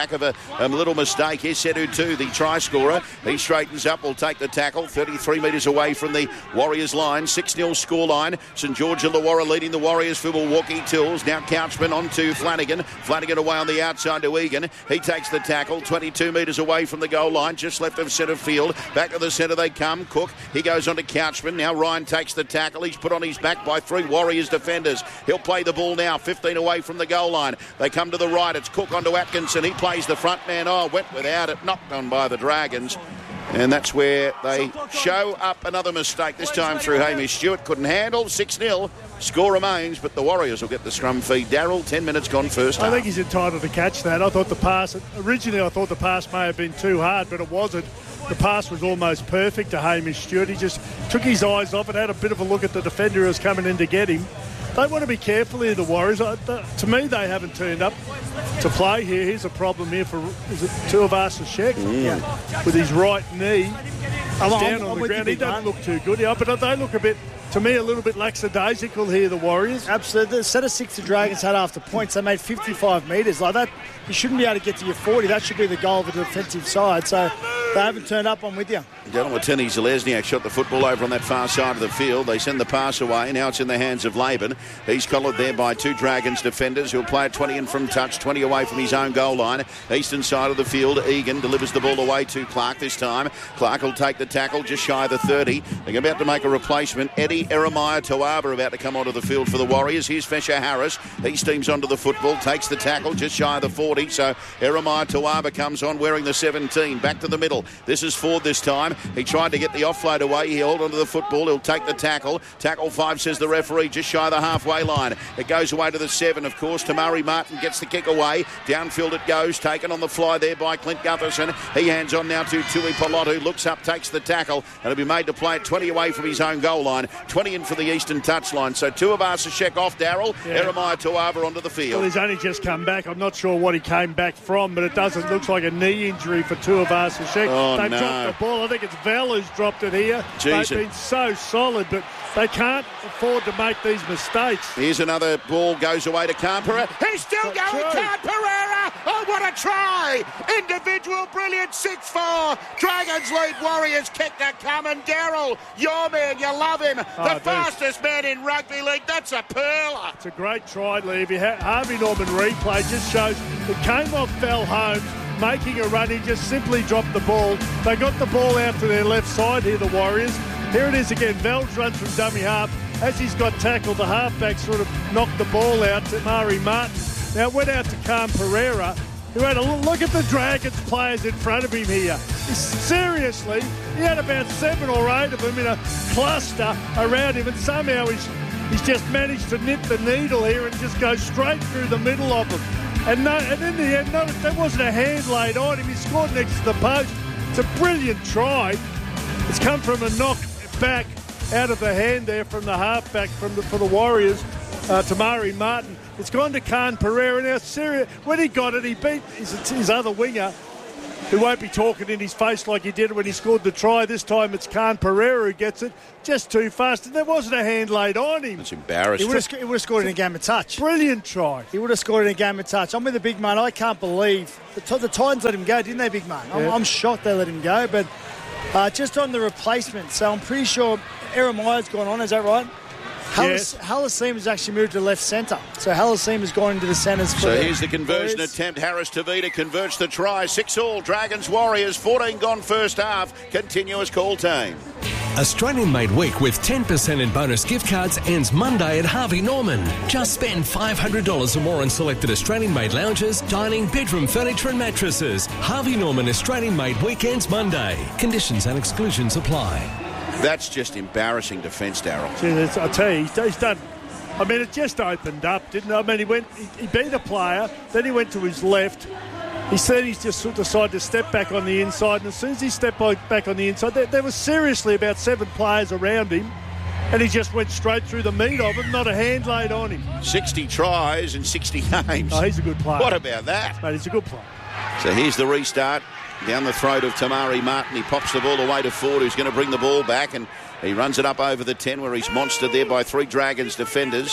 [SPEAKER 2] A little mistake. Here's Sedu too, the try scorer. He straightens up, will take the tackle. thirty-three metres away from the Warriors line. six nil scoreline. St George Illawarra leading the Warriors for Milwaukee Tills. Now Couchman on to Flanagan. Flanagan away on the outside to Egan. He takes the tackle. twenty-two metres away from the goal line. Just left of centre field. Back to the centre they come. Cook. He goes on to Couchman. Now Ryan takes the tackle. He's put on his back by three Warriors defenders. He'll play the ball now. fifteen away from the goal line. They come to the right. It's Cook onto Atkinson. He plays the front man. Oh, went without it. Knocked on by the Dragons. And that's where they show up another mistake, this time through Hamish Stewart. Couldn't handle. six nil. Score remains, but the Warriors will get the scrum feed. Darryl, ten minutes gone first half.
[SPEAKER 3] I think he's entitled to catch that. I thought the pass, originally I thought the pass may have been too hard, but it wasn't. The pass was almost perfect to Hamish Stewart. He just took his eyes off it, had a bit of a look at the defender who was coming in to get him. They want to be careful here, the Warriors. Uh, the, to me, they haven't turned up to play here. Here's a problem here for, is it Tuivasa-Sheck?
[SPEAKER 2] Mm.
[SPEAKER 3] Yeah. With his right knee.
[SPEAKER 4] I'm,
[SPEAKER 3] down
[SPEAKER 4] I'm,
[SPEAKER 3] on
[SPEAKER 4] I'm
[SPEAKER 3] the ground. He doesn't
[SPEAKER 4] man.
[SPEAKER 3] look too good. Yeah, but they look a bit, to me, a little bit lackadaisical here, the Warriors.
[SPEAKER 4] Absolutely. The set of six the Dragons had after points, they made fifty-five metres. Like that, you shouldn't be able to get to your forty. That should be the goal of the defensive side. So they haven't turned up. I'm with you.
[SPEAKER 2] Dylan Watini Zalesniak shot the football over on that far side of the field. They send the pass away. Now it's in the hands of Laban. He's collared there by two Dragons defenders who'll play it twenty in from touch, twenty away from his own goal line. Eastern side of the field, Egan delivers the ball away to Clark this time. Clark will take the tackle just shy of the thirty. They're about to make a replacement. Eddie Eremiah Tawaba about to come onto the field for the Warriors. Here's Fesha Harris. He steams onto the football, takes the tackle just shy of the forty. So Eremiah Tawaba comes on wearing the seventeen. Back to the middle. This is Ford this time. He tried to get the offload away. He held onto the football. He'll take the tackle. Tackle five, says the referee, just shy of the halfway line. It goes away to the seven, of course. Tamari Martin gets the kick away. Downfield it goes. Taken on the fly there by Clint Gutherson. He hands on now to Tui Pilotu. Looks up, takes the tackle. And it'll be made to play it twenty away from his own goal line. twenty in for the Eastern touchline. So Tuivasa-Sheck off, Darryl.
[SPEAKER 3] Yeah.
[SPEAKER 2] Eremiah Tawaba onto the field.
[SPEAKER 3] Well, he's only just come back. I'm not sure what he came back from, but it doesn't look like a knee injury for Tuivasa-Sheck.
[SPEAKER 2] Oh,
[SPEAKER 3] They've
[SPEAKER 2] no.
[SPEAKER 3] dropped the ball. I think it's Val who's dropped it here.
[SPEAKER 2] Jeez,
[SPEAKER 3] They've been so solid, but they can't afford to make these mistakes.
[SPEAKER 2] Here's another ball, goes away to Khan Pereira. He's still
[SPEAKER 3] That's
[SPEAKER 2] going,
[SPEAKER 3] true.
[SPEAKER 2] Khan Pereira! Oh, what a try! Individual brilliant, six four. Dragons lead, Warriors kick to come, and Darryl, your man, you love him.
[SPEAKER 3] Oh,
[SPEAKER 2] the
[SPEAKER 3] dude.
[SPEAKER 2] fastest man in rugby league. That's a pearler.
[SPEAKER 3] It's a great try, Levy. Harvey Norman replay just shows it came off Val Holmes, making a run. He just simply dropped the ball. They got the ball out to their left side here, the Warriors. Here it is again. Val's runs from dummy half. As he's got tackled, the halfback sort of knocked the ball out to Mari Martin. Now it went out to Khan Pereira, who had a look at the Dragons players in front of him here. Seriously, he had about seven or eight of them in a cluster around him, and somehow he's he's just managed to nip the needle here and just go straight through the middle of them. And, no, and in the end, no, there wasn't a hand laid on him. He scored next to the post. It's a brilliant try. It's come from a knock back out of the hand there from the halfback from the, for the Warriors, uh, Tamari Martin. It's gone to Khan Pereira. Now, Syria, when he got it, he beat his, his other winger, who won't be talking in his face like he did when he scored the try. This time it's Khan Pereira who gets it just too fast. And there wasn't a hand laid on him.
[SPEAKER 2] It's embarrassing.
[SPEAKER 4] He would have, he would have scored in a game of touch.
[SPEAKER 3] Brilliant try.
[SPEAKER 4] He would have scored in a game of touch. I'm with the big man. I can't believe the, the Titans let him go, didn't they, big man? I'm,
[SPEAKER 3] Yeah.
[SPEAKER 4] I'm shocked they let him go. But uh, just on the replacement, so I'm pretty sure Eremiah's gone on. Is that right?
[SPEAKER 3] Yes.
[SPEAKER 4] Halasim has actually moved to left centre. So Halasim has gone into the centres for
[SPEAKER 2] So
[SPEAKER 4] the
[SPEAKER 2] here's the conversion
[SPEAKER 4] Warriors.
[SPEAKER 2] attempt. Harris Tavita converts the try. Six all. Dragons Warriors. fourteen gone first half. Continuous call team.
[SPEAKER 13] Australian Made Week with ten percent in bonus gift cards ends Monday at Harvey Norman. Just spend five hundred dollars or more on selected Australian Made lounges, dining, bedroom furniture and mattresses. Harvey Norman Australian Made Weekends Monday. Conditions and exclusions apply.
[SPEAKER 2] That's just embarrassing defence, Darryl.
[SPEAKER 3] Gee, that's- I tell you, he's, he's done. I mean, it just opened up, didn't it? I mean, he went, he, he beat a player, then he went to his left. He said he's just sort of decided to step back on the inside, and as soon as he stepped back on the inside, there, there was seriously about seven players around him, and he just went straight through the meat of them, not a hand laid on him.
[SPEAKER 2] sixty tries in sixty games.
[SPEAKER 3] Oh, he's a good player.
[SPEAKER 2] What about that?
[SPEAKER 3] Mate, he's a good player.
[SPEAKER 2] So here's the restart. Down the throat of Tamari Martin. He pops the ball away to Ford, who's going to bring the ball back, and he runs it up over the ten, where he's monstered there by three Dragons defenders.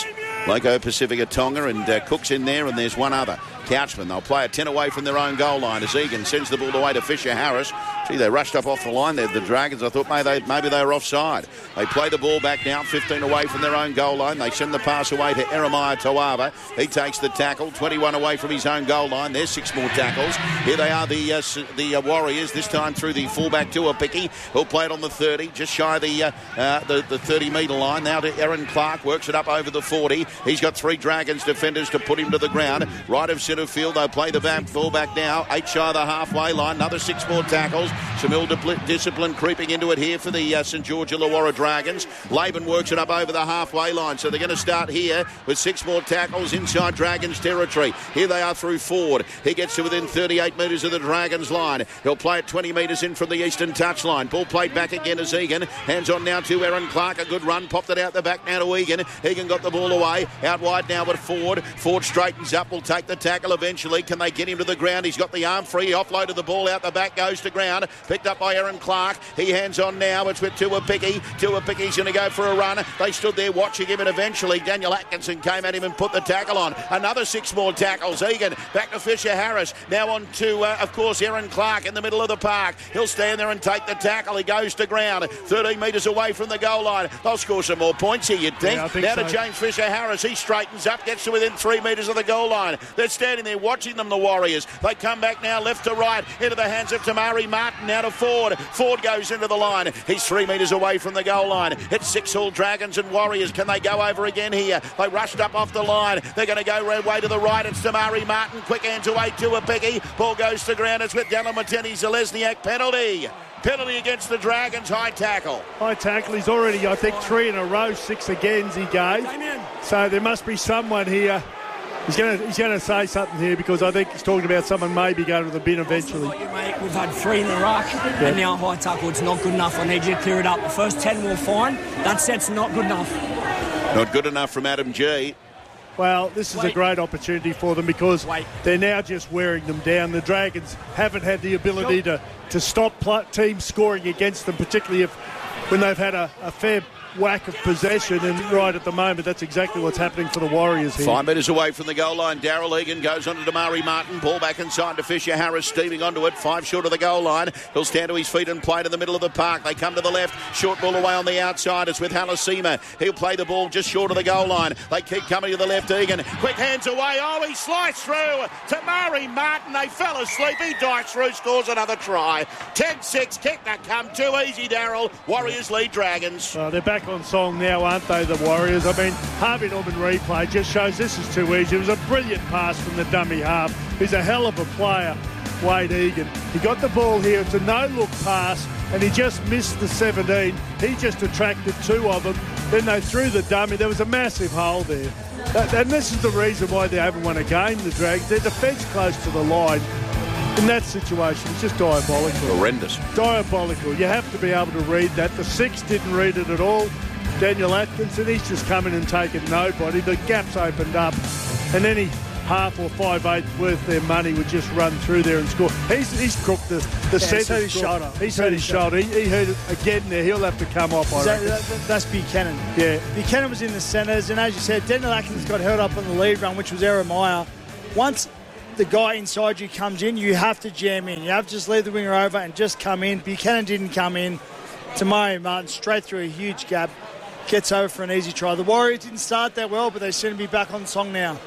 [SPEAKER 2] Loco Pacifica Tonga, and uh, Cook's in there, and there's one other. Couchman, they'll play a ten away from their own goal line as Egan sends the ball away to Fisher Harris. Gee, they rushed up off the line there, the Dragons. I thought maybe they, maybe they were offside. They play the ball back now, fifteen away from their own goal line. They send the pass away to Eremiah Tawaba. He takes the tackle, twenty-one away from his own goal line. There's six more tackles. Here they are, the uh, the uh, Warriors, this time through the fullback to Picky. He'll play it on the thirty, just shy of the, uh, uh, the, the thirty-metre line. Now to Aaron Clark, works it up over the forty. He's got three Dragons defenders to put him to the ground. Right of centre field, they'll play the back fullback now, eight shy of the halfway line. Another six more tackles. Some ill-discipline creeping into it here for the uh, St George Illawarra Dragons. Laban works it up over the halfway line, so they're going to start here with six more tackles inside Dragons territory. Here they are through Ford. He gets to within thirty-eight metres of the Dragons line. He'll play it twenty metres in from the eastern touchline. Ball played back again as Egan. Hands on now to Aaron Clark. A good run. Popped it out the back now to Egan. Egan got the ball away. Out wide now with Ford. Ford straightens up. Will take the tackle eventually. Can they get him to the ground? He's got the arm free. He offloaded the ball out the back. Goes to ground. Picked up by Aaron Clark. He hands on now. It's with Tuapicky. Tuapicky's going to go for a run. They stood there watching him, and eventually Daniel Atkinson came at him and put the tackle on. Another six more tackles. Egan back to Fisher Harris. Now on to, uh, of course, Aaron Clark in the middle of the park. He'll stand there and take the tackle. He goes to ground. thirteen metres away from the goal line. They'll score some more points here, you'd think.
[SPEAKER 3] Yeah, I think
[SPEAKER 2] now
[SPEAKER 3] so.
[SPEAKER 2] to James Fisher Harris. He straightens up, gets to within three metres of the goal line. They're standing there watching them, the Warriors. They come back now left to right into the hands of Tamari Martin. Now to Ford. Ford goes into the line. He's three metres away from the goal line. It's six all Dragons and Warriors. Can they go over again here? They rushed up off the line. They're going to go right way to the right. It's Tamari Martin. Quick hand to eight to a Peggy. Ball goes to ground. It's with Dallin Mateni. Zalesniak penalty. Penalty against the Dragons. High tackle.
[SPEAKER 3] High tackle. He's already, I think, three in a row, six agains he gave. So there must be someone here. He's going to he's going to say something here, because I think he's talking about someone maybe going to the bin eventually.
[SPEAKER 14] You, mate. We've had three in the ruck, yeah. And now a high tackle. It's not good enough. I need you to clear it up. The first ten will fine. That set's not good enough.
[SPEAKER 2] Not good enough from Adam G.
[SPEAKER 3] Well, this is Wait. a great opportunity for them, because Wait. they're now just wearing them down. The Dragons haven't had the ability to, to stop pl- teams scoring against them, particularly if when they've had a, a fair whack of possession, and right at the moment that's exactly what's happening for the Warriors here.
[SPEAKER 2] Five metres away from the goal line, Daryl Egan goes on to Damari Martin. Ball back inside to Fisher Harris, steaming onto it. Five short of the goal line. He'll stand to his feet and play to the middle of the park. They come to the left. Short ball away on the outside. It's with Halasima. He'll play the ball just short of the goal line. They keep coming to the left. Egan. Quick hands away. Oh, he sliced through. Tamari Martin. They fell asleep. He dikes through. Scores another try. ten six. Kick that come. Too easy, Daryl. Warriors lead Dragons.
[SPEAKER 3] Well, they're back on song now, aren't they, the Warriors? I mean, Harvey Norman replay just shows this is too easy. It was a brilliant pass from the dummy half. He's a hell of a player, Wade Egan. He got the ball here. It's a no-look pass, and he just missed the seventeen. He just attracted two of them. Then they threw the dummy. There was a massive hole there. That, and this is the reason why they haven't won a game, the Dragons. Their defence close to the line. In that situation, it's just diabolical.
[SPEAKER 2] Horrendous.
[SPEAKER 3] Diabolical. You have to be able to read that. The six didn't read it at all. Daniel Atkinson, he's just come in and taken nobody. The gap's opened up, and any half or five eighth worth their money would just run through there and score. He's he's crooked the, the
[SPEAKER 4] yeah,
[SPEAKER 3] centre.
[SPEAKER 4] He's hurt his shoulder.
[SPEAKER 3] He's hurt his shoulder. He, he hurt it again there. He'll have to come off, I
[SPEAKER 4] that,
[SPEAKER 3] reckon.
[SPEAKER 4] that, that's Buchanan.
[SPEAKER 3] Yeah.
[SPEAKER 4] Buchanan was in the centres, and as you said, Daniel Atkins got held up on the lead run, which was Eremiah. Once the guy inside you comes in, you have to jam in. You have to just leave the winger over and just come in. Buchanan didn't come in. Tamari Martin straight through a huge gap. Gets over for an easy try. The Warriors didn't start that well, but they seem to be back on song now.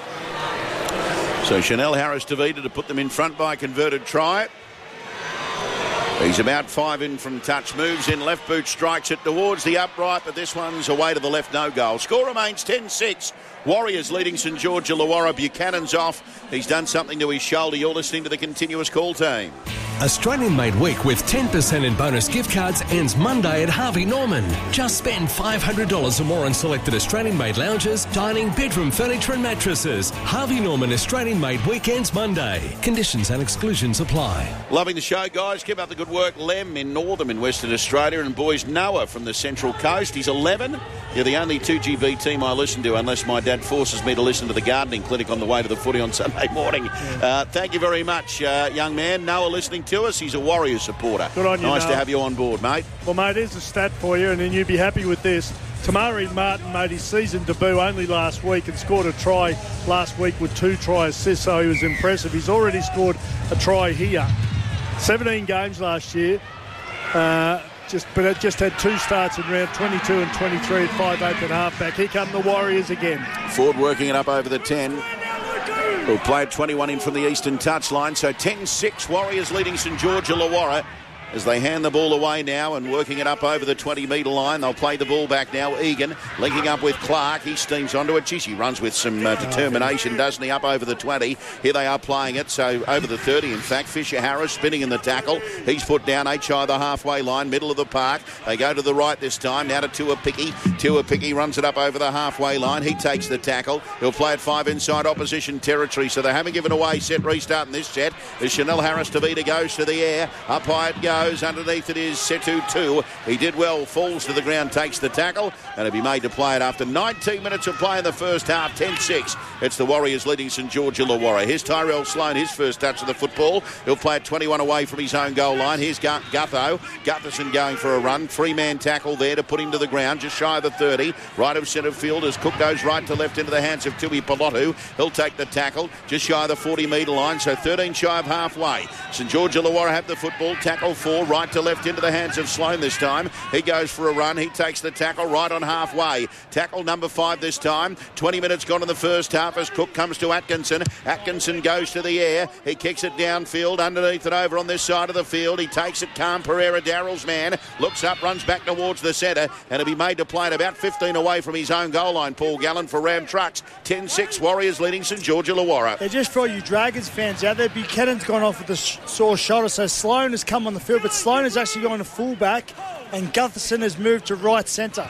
[SPEAKER 2] So Chanel Harris Tavita to put them in front by a converted try. He's about five in from touch, moves in, left boot strikes it towards the upright, but this one's away to the left, no goal. Score remains ten six. Warriors leading St George Illawarra. Buchanan's off. He's done something to his shoulder. You're listening to the Continuous Call Team.
[SPEAKER 13] Australian Made Week with ten percent in bonus gift cards ends Monday at Harvey Norman. Just spend five hundred dollars or more on selected Australian Made lounges, dining, bedroom furniture and mattresses. Harvey Norman Australian Made Week ends Monday. Conditions and exclusions apply.
[SPEAKER 2] Loving the show, guys. Keep up the good work. Lem in Northam in Western Australia, and boys Noah from the Central Coast. He's eleven. You're the only two G B team I listen to, unless my dad forces me to listen to the gardening clinic on the way to the footy on Sunday morning. Yeah. Uh, thank you very much, uh, young man. Noah listening to us. He's a Warriors supporter.
[SPEAKER 3] Good on you,
[SPEAKER 2] Nice
[SPEAKER 3] Noah.
[SPEAKER 2] to have you on board, mate.
[SPEAKER 3] Well, mate, here's a stat for you, and then you'd be happy with this. Tamari Martin made his season debut only last week and scored a try last week with two try assists, so he was impressive. He's already scored a try here. seventeen games last year, uh, just but it just had two starts in round twenty-two and twenty-three at five eight and halfback. Here come the Warriors again.
[SPEAKER 2] Ford working it up over the ten. Who played twenty-one in from the eastern touchline, so ten six Warriors leading St George Illawarra. As they hand the ball away now and working it up over the twenty metre line. They'll play the ball back now. Egan linking up with Clark. He steams onto it. Geez, he runs with some uh, determination, doesn't he, up over the twenty. Here they are playing it, so over the thirty, in fact. Fisher Harris spinning in the tackle. He's put down H I the halfway line, middle of the park. They go to the right this time. Now to Tuapicky. Tuapicky runs it up over the halfway line. He takes the tackle. He'll play it five inside opposition territory, so they haven't given away. Set restart in this set. As Chanel Harris Tavita goes to the air. Up high it goes. Underneath it is Setu two. He did well, falls to the ground, takes the tackle, and he'll be made to play it after nineteen minutes of play in the first half. ten six. It's the Warriors leading St George Illawarra. Here's Tyrell Sloan, his first touch of the football. He'll play it twenty-one away from his own goal line. Here's Gutho. Gutherson going for a run. Three-man tackle there to put him to the ground, just shy of the thirty. Right of centre field as Cook goes right to left into the hands of Tui Pilotu. He'll take the tackle, just shy of the forty metre line, so thirteen shy of halfway. St George Illawarra have the football. Tackle four, right to left into the hands of Sloan this time. He goes for a run. He takes the tackle right on halfway. Tackle number five this time. twenty minutes gone in the first half as Cook comes to Atkinson. Atkinson goes to the air. He kicks it downfield, underneath and over on this side of the field. He takes it. Calm Pereira, Darrell's man, looks up, runs back towards the centre, and it'll be made to play it about fifteen away from his own goal line. Paul Gallen for Ram Trucks. ten six Warriors leading St George Illawarra.
[SPEAKER 4] Yeah, just for all you Dragons fans out there, Buchanan's gone off with a sh- sore shoulder, so Sloan has come on the field, but Sloan has actually gone to fullback and Gutherson has moved to right centre.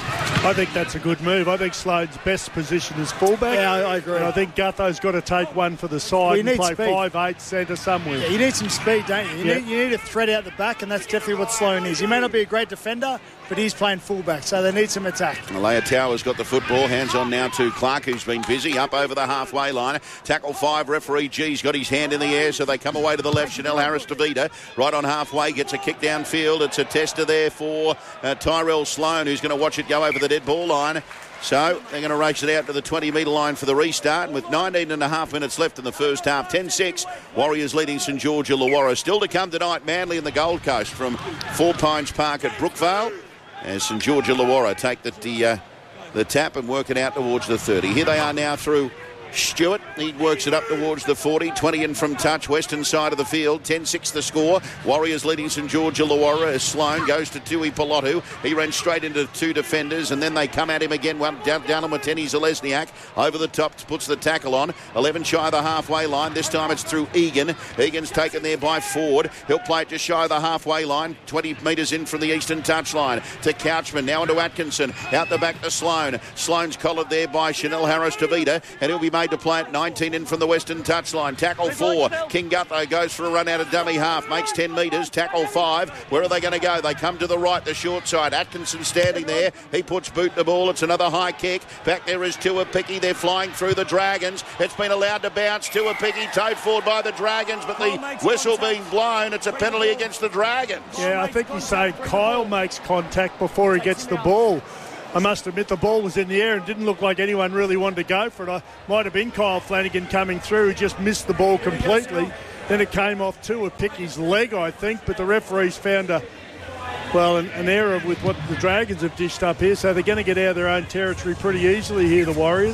[SPEAKER 3] I think that's a good move. I think Sloan's best position is fullback.
[SPEAKER 4] Yeah, I, I agree.
[SPEAKER 3] And I think Gutho's got to take one for the side
[SPEAKER 4] well,
[SPEAKER 3] and play
[SPEAKER 4] speed.
[SPEAKER 3] five eight centre somewhere.
[SPEAKER 4] Yeah, you need some speed, don't you? You, yep. need, you need a threat out the back, and that's definitely what Sloan is. He may not be a great defender, but he's playing fullback, so they need some attack.
[SPEAKER 2] Malaya Tower's got the football. Hands on now to Clark, who's been busy up over the halfway line. Tackle five, referee G's got his hand in the air, so they come away to the left. Chanel Harris Tavita right on halfway, gets a kick downfield. It's a tester there for uh, Tyrell Sloan, who's going to watch it go over the dead ball line. So they're going to race it out to the twenty metre line for the restart. And with nineteen and a half minutes left in the first half, ten six, Warriors leading St George Illawarra. Still to come tonight, Manly and the Gold Coast from Four Pines Park at Brookvale. As St George Illawarra take the, the, uh, the tap and work it out towards the thirty. Here they are now through Stewart. He works it up towards the forty. twenty in from touch, western side of the field. ten six the score. Warriors leading St George Illawarra as Sloan goes to Tui Pilotu. He ran straight into two defenders and then they come at him again. One down, down on Mateni Zalesniak. Over the top, puts the tackle on. eleven shy of the halfway line. This time it's through Egan. Egan's taken there by Ford. He'll play it just shy of the halfway line. twenty metres in from the eastern touchline to Couchman. Now into Atkinson. Out the back to Sloan. Sloan's collared there by Chanel Harris Tavita, and he'll be made to play it. nineteen in from the western touchline. Tackle four. King Gutho goes for a run out of dummy half. Makes ten metres. Tackle five. Where are they going to go? They come to the right, the short side. Atkinson standing there. He puts boot the ball. It's another high kick. Back there is Tuapicky. They're flying through the Dragons. It's been allowed to bounce. Tuapicky towed forward by the Dragons, but the whistle being blown. It's a penalty against the Dragons.
[SPEAKER 3] Yeah, I think he's saying Kyle makes contact before he gets the ball. I must admit the ball was in the air and didn't look like anyone really wanted to go for it. I might have been Kyle Flanagan coming through who just missed the ball completely. Then it came off Tuapicky's leg, I think, but the referees found a, well, an, an error with what the Dragons have dished up here, so they're going to get out of their own territory pretty easily here, the Warriors.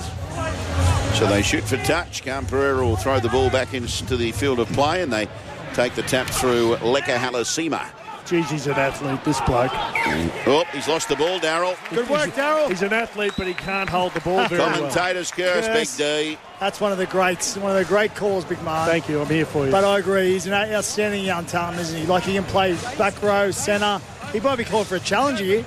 [SPEAKER 2] So they shoot for touch. Calm Pereira will throw the ball back into the field of play and they take the tap through Leka Halasima.
[SPEAKER 3] Geez, he's an athlete, this bloke.
[SPEAKER 2] Oh, he's lost the ball, Darryl.
[SPEAKER 4] Good work, Darryl.
[SPEAKER 3] He's an athlete, but he can't hold the ball very well.
[SPEAKER 2] Commentators curse, yes. Big D.
[SPEAKER 4] That's one of the greats, one of the great calls, Big Man.
[SPEAKER 3] Thank you, I'm here for you.
[SPEAKER 4] But I agree, he's an outstanding young talent, isn't he? Like, he can play back row, centre. He might be called for a challenge here.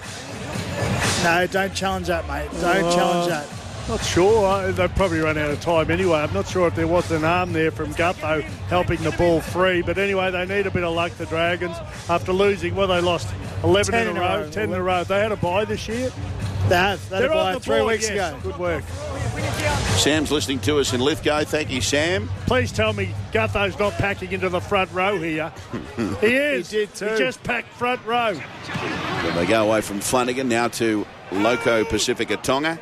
[SPEAKER 4] No, don't challenge that, mate. Don't uh, challenge that.
[SPEAKER 3] Not sure. They've probably run out of time anyway. I'm not sure if there was an arm there from Gutho helping the ball free. But anyway, they need a bit of luck, the Dragons, after losing. Well, they lost eleven in a row, ten in a row. They had a bye this year.
[SPEAKER 4] They have. They had a bye three
[SPEAKER 3] board,
[SPEAKER 4] weeks
[SPEAKER 3] yes.
[SPEAKER 4] ago.
[SPEAKER 3] Good work.
[SPEAKER 2] Sam's listening to us in Lithgow. Thank you, Sam.
[SPEAKER 3] Please tell me Gutho's not packing into the front row here. He is.
[SPEAKER 4] He did too.
[SPEAKER 3] He just packed front row.
[SPEAKER 2] Well, they go away from Flanagan now to Loco Pacifica Tonga.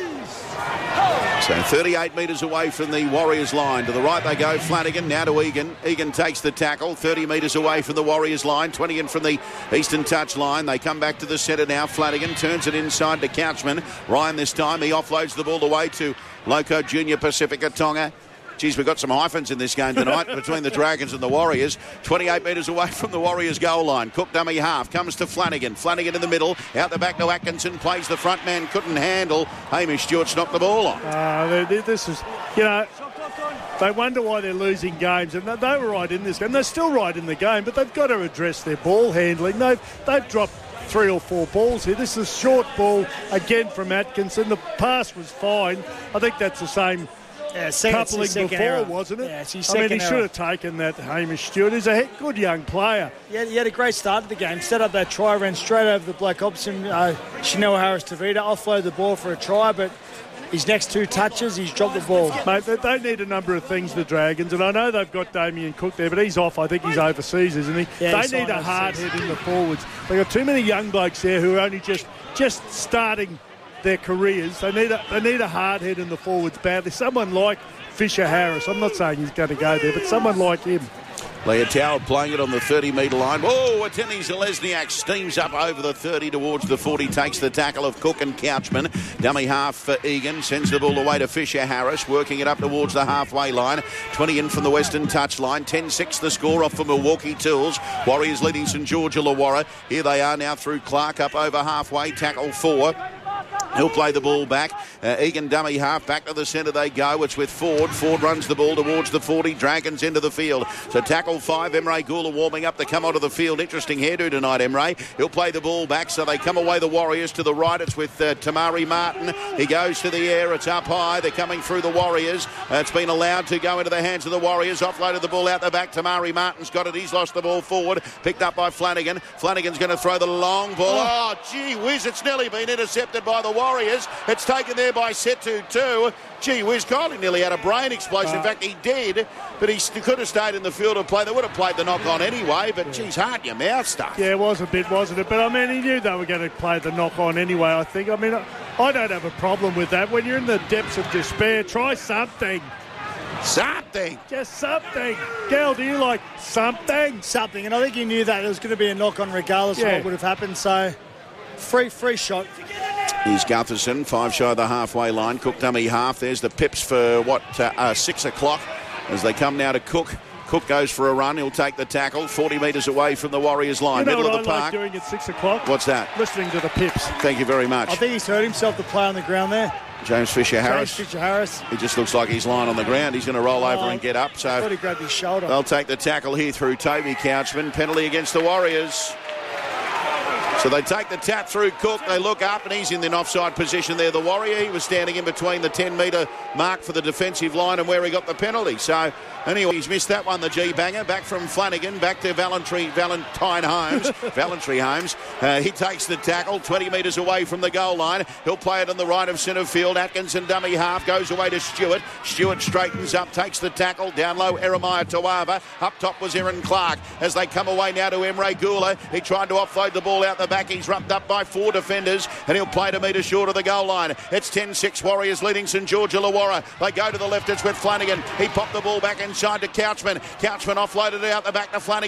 [SPEAKER 2] So thirty-eight metres away from the Warriors line. To the right they go. Flanagan now to Egan. Egan takes the tackle. thirty metres away from the Warriors line. twenty in from the Eastern Touch line. They come back to the centre now. Flanagan turns it inside to Couchman. Ryan this time. He offloads the ball away to Loco Junior Pacifica Tonga. Geez, we've got some hyphens in this game tonight between the Dragons and the Warriors. twenty-eight metres away from the Warriors goal line. Cook dummy half. Comes to Flanagan. Flanagan in the middle. Out the back to Atkinson. Plays the front man. Couldn't handle. Hamish Stewart's knocked the ball on.
[SPEAKER 3] Uh, this is, you know, they wonder why they're losing games. And they were right in this game. They're still right in the game, but they've got to address their ball handling. They've, they've dropped three or four balls here. This is a short ball again from Atkinson. The pass was fine. I think that's the same...
[SPEAKER 4] Yeah, second,
[SPEAKER 3] coupling before,
[SPEAKER 4] error.
[SPEAKER 3] wasn't it?
[SPEAKER 4] Yeah, it's his
[SPEAKER 3] I mean, he
[SPEAKER 4] error.
[SPEAKER 3] should have taken that, Hamish Stewart. He's a good young player.
[SPEAKER 4] Yeah, he had a great start to the game. Set up that try, ran straight over the black option. Uh, Chanel Harris-Tavita offloaded the ball for a try, but his next two touches, he's dropped the ball.
[SPEAKER 3] Mate, they, they need a number of things, the Dragons, and I know they've got Damien Cook there, but he's off. I think he's overseas, isn't he?
[SPEAKER 4] Yeah,
[SPEAKER 3] they need a hard head in the forwards. They've got too many young blokes there who are only just, just starting their careers. They need a, they need a hard head in the forwards badly. Someone like Fisher Harris. I'm not saying he's going to go there, but someone like him.
[SPEAKER 2] Leotau playing it on the thirty metre line. Oh, Ateni Zalesniak steams up over the thirty towards the forty, takes the tackle of Cook and Couchman. Dummy half for Egan, sends the ball away to Fisher Harris, working it up towards the halfway line. twenty in from the Western Touch line. ten six the score off for Milwaukee Tools. Warriors leading St George Illawarra. Here they are now through Clark, up over halfway, tackle four. He'll play the ball back. Uh, Egan dummy half. Back to the centre they go. It's with Ford. Ford runs the ball towards the forty. Dragons into the field. So tackle five. Emre Gula warming up to come onto the field. Interesting hairdo tonight, Emre. He'll play the ball back. So they come away the Warriors to the right. It's with uh, Tamari Martin. He goes to the air. It's up high. They're coming through the Warriors. Uh, it's been allowed to go into the hands of the Warriors. Offloaded the ball out the back. Tamari Martin's got it. He's lost the ball forward. Picked up by Flanagan. Flanagan's going to throw the long ball. Oh, gee whiz. It's nearly been intercepted by the Warriors. It's taken there by Setu too. Gee whiz, Kylie nearly had a brain explosion. In fact, he did, but he could have stayed in the field of play. They would have played the knock on anyway, but geez, heart in your mouth stuff.
[SPEAKER 3] Yeah, it was a bit, wasn't it? But I mean, he knew they were going to play the knock on anyway, I think. I mean, I, I don't have a problem with that. When you're in the depths of despair, try something.
[SPEAKER 2] Something.
[SPEAKER 3] Just something. Gal, do you like something?
[SPEAKER 4] Something. And I think he knew that there was going to be a knock on regardless
[SPEAKER 3] Yeah.
[SPEAKER 4] of what would have happened. So, free, free shot.
[SPEAKER 2] Here's Gutherson, five shy of the halfway line. Cook dummy half. There's the pips for, what, uh, uh, six o'clock as they come now to Cook. Cook goes for a run. He'll take the tackle. forty metres away from the Warriors line.
[SPEAKER 3] You know
[SPEAKER 2] Middle
[SPEAKER 3] what
[SPEAKER 2] of the
[SPEAKER 3] I
[SPEAKER 2] park.
[SPEAKER 3] like doing at six o'clock?
[SPEAKER 2] What's that?
[SPEAKER 3] Listening to the pips.
[SPEAKER 2] Thank you very much.
[SPEAKER 4] I think he's hurt himself to play on the ground there.
[SPEAKER 2] James Fisher Harris.
[SPEAKER 4] James Fisher Harris.
[SPEAKER 2] He just looks like he's lying on the ground. He's going to roll over
[SPEAKER 4] Oh,
[SPEAKER 2] and get up.
[SPEAKER 4] I
[SPEAKER 2] So
[SPEAKER 4] thought he grabbed his shoulder.
[SPEAKER 2] they'll take the tackle here through Toby Couchman. Penalty against the Warriors. So they take the tap through Cook. They look up and he's in an offside position there. The Warrior, he was standing in between the ten metre mark for the defensive line and where he got the penalty. So anyway, he's missed that one, the G-banger. Back from Flanagan, back to Valentine, Valentine Holmes. Valentry Holmes. Uh, he takes the tackle twenty metres away from the goal line. He'll play it on the right of centre field. Atkinson dummy half goes away to Stewart. Stewart straightens up, takes the tackle. Down low, Eremiah Tawava. Up top was Aaron Clark. As they come away now to Emre Gula. He tried to offload the ball out the back. He's wrapped up by four defenders and he'll play to metre short of the goal line. It's ten six Warriors leading St George Illawarra. They go to the left. It's with Flanagan. He popped the ball back inside to Couchman. Couchman offloaded it out the back to Flanagan.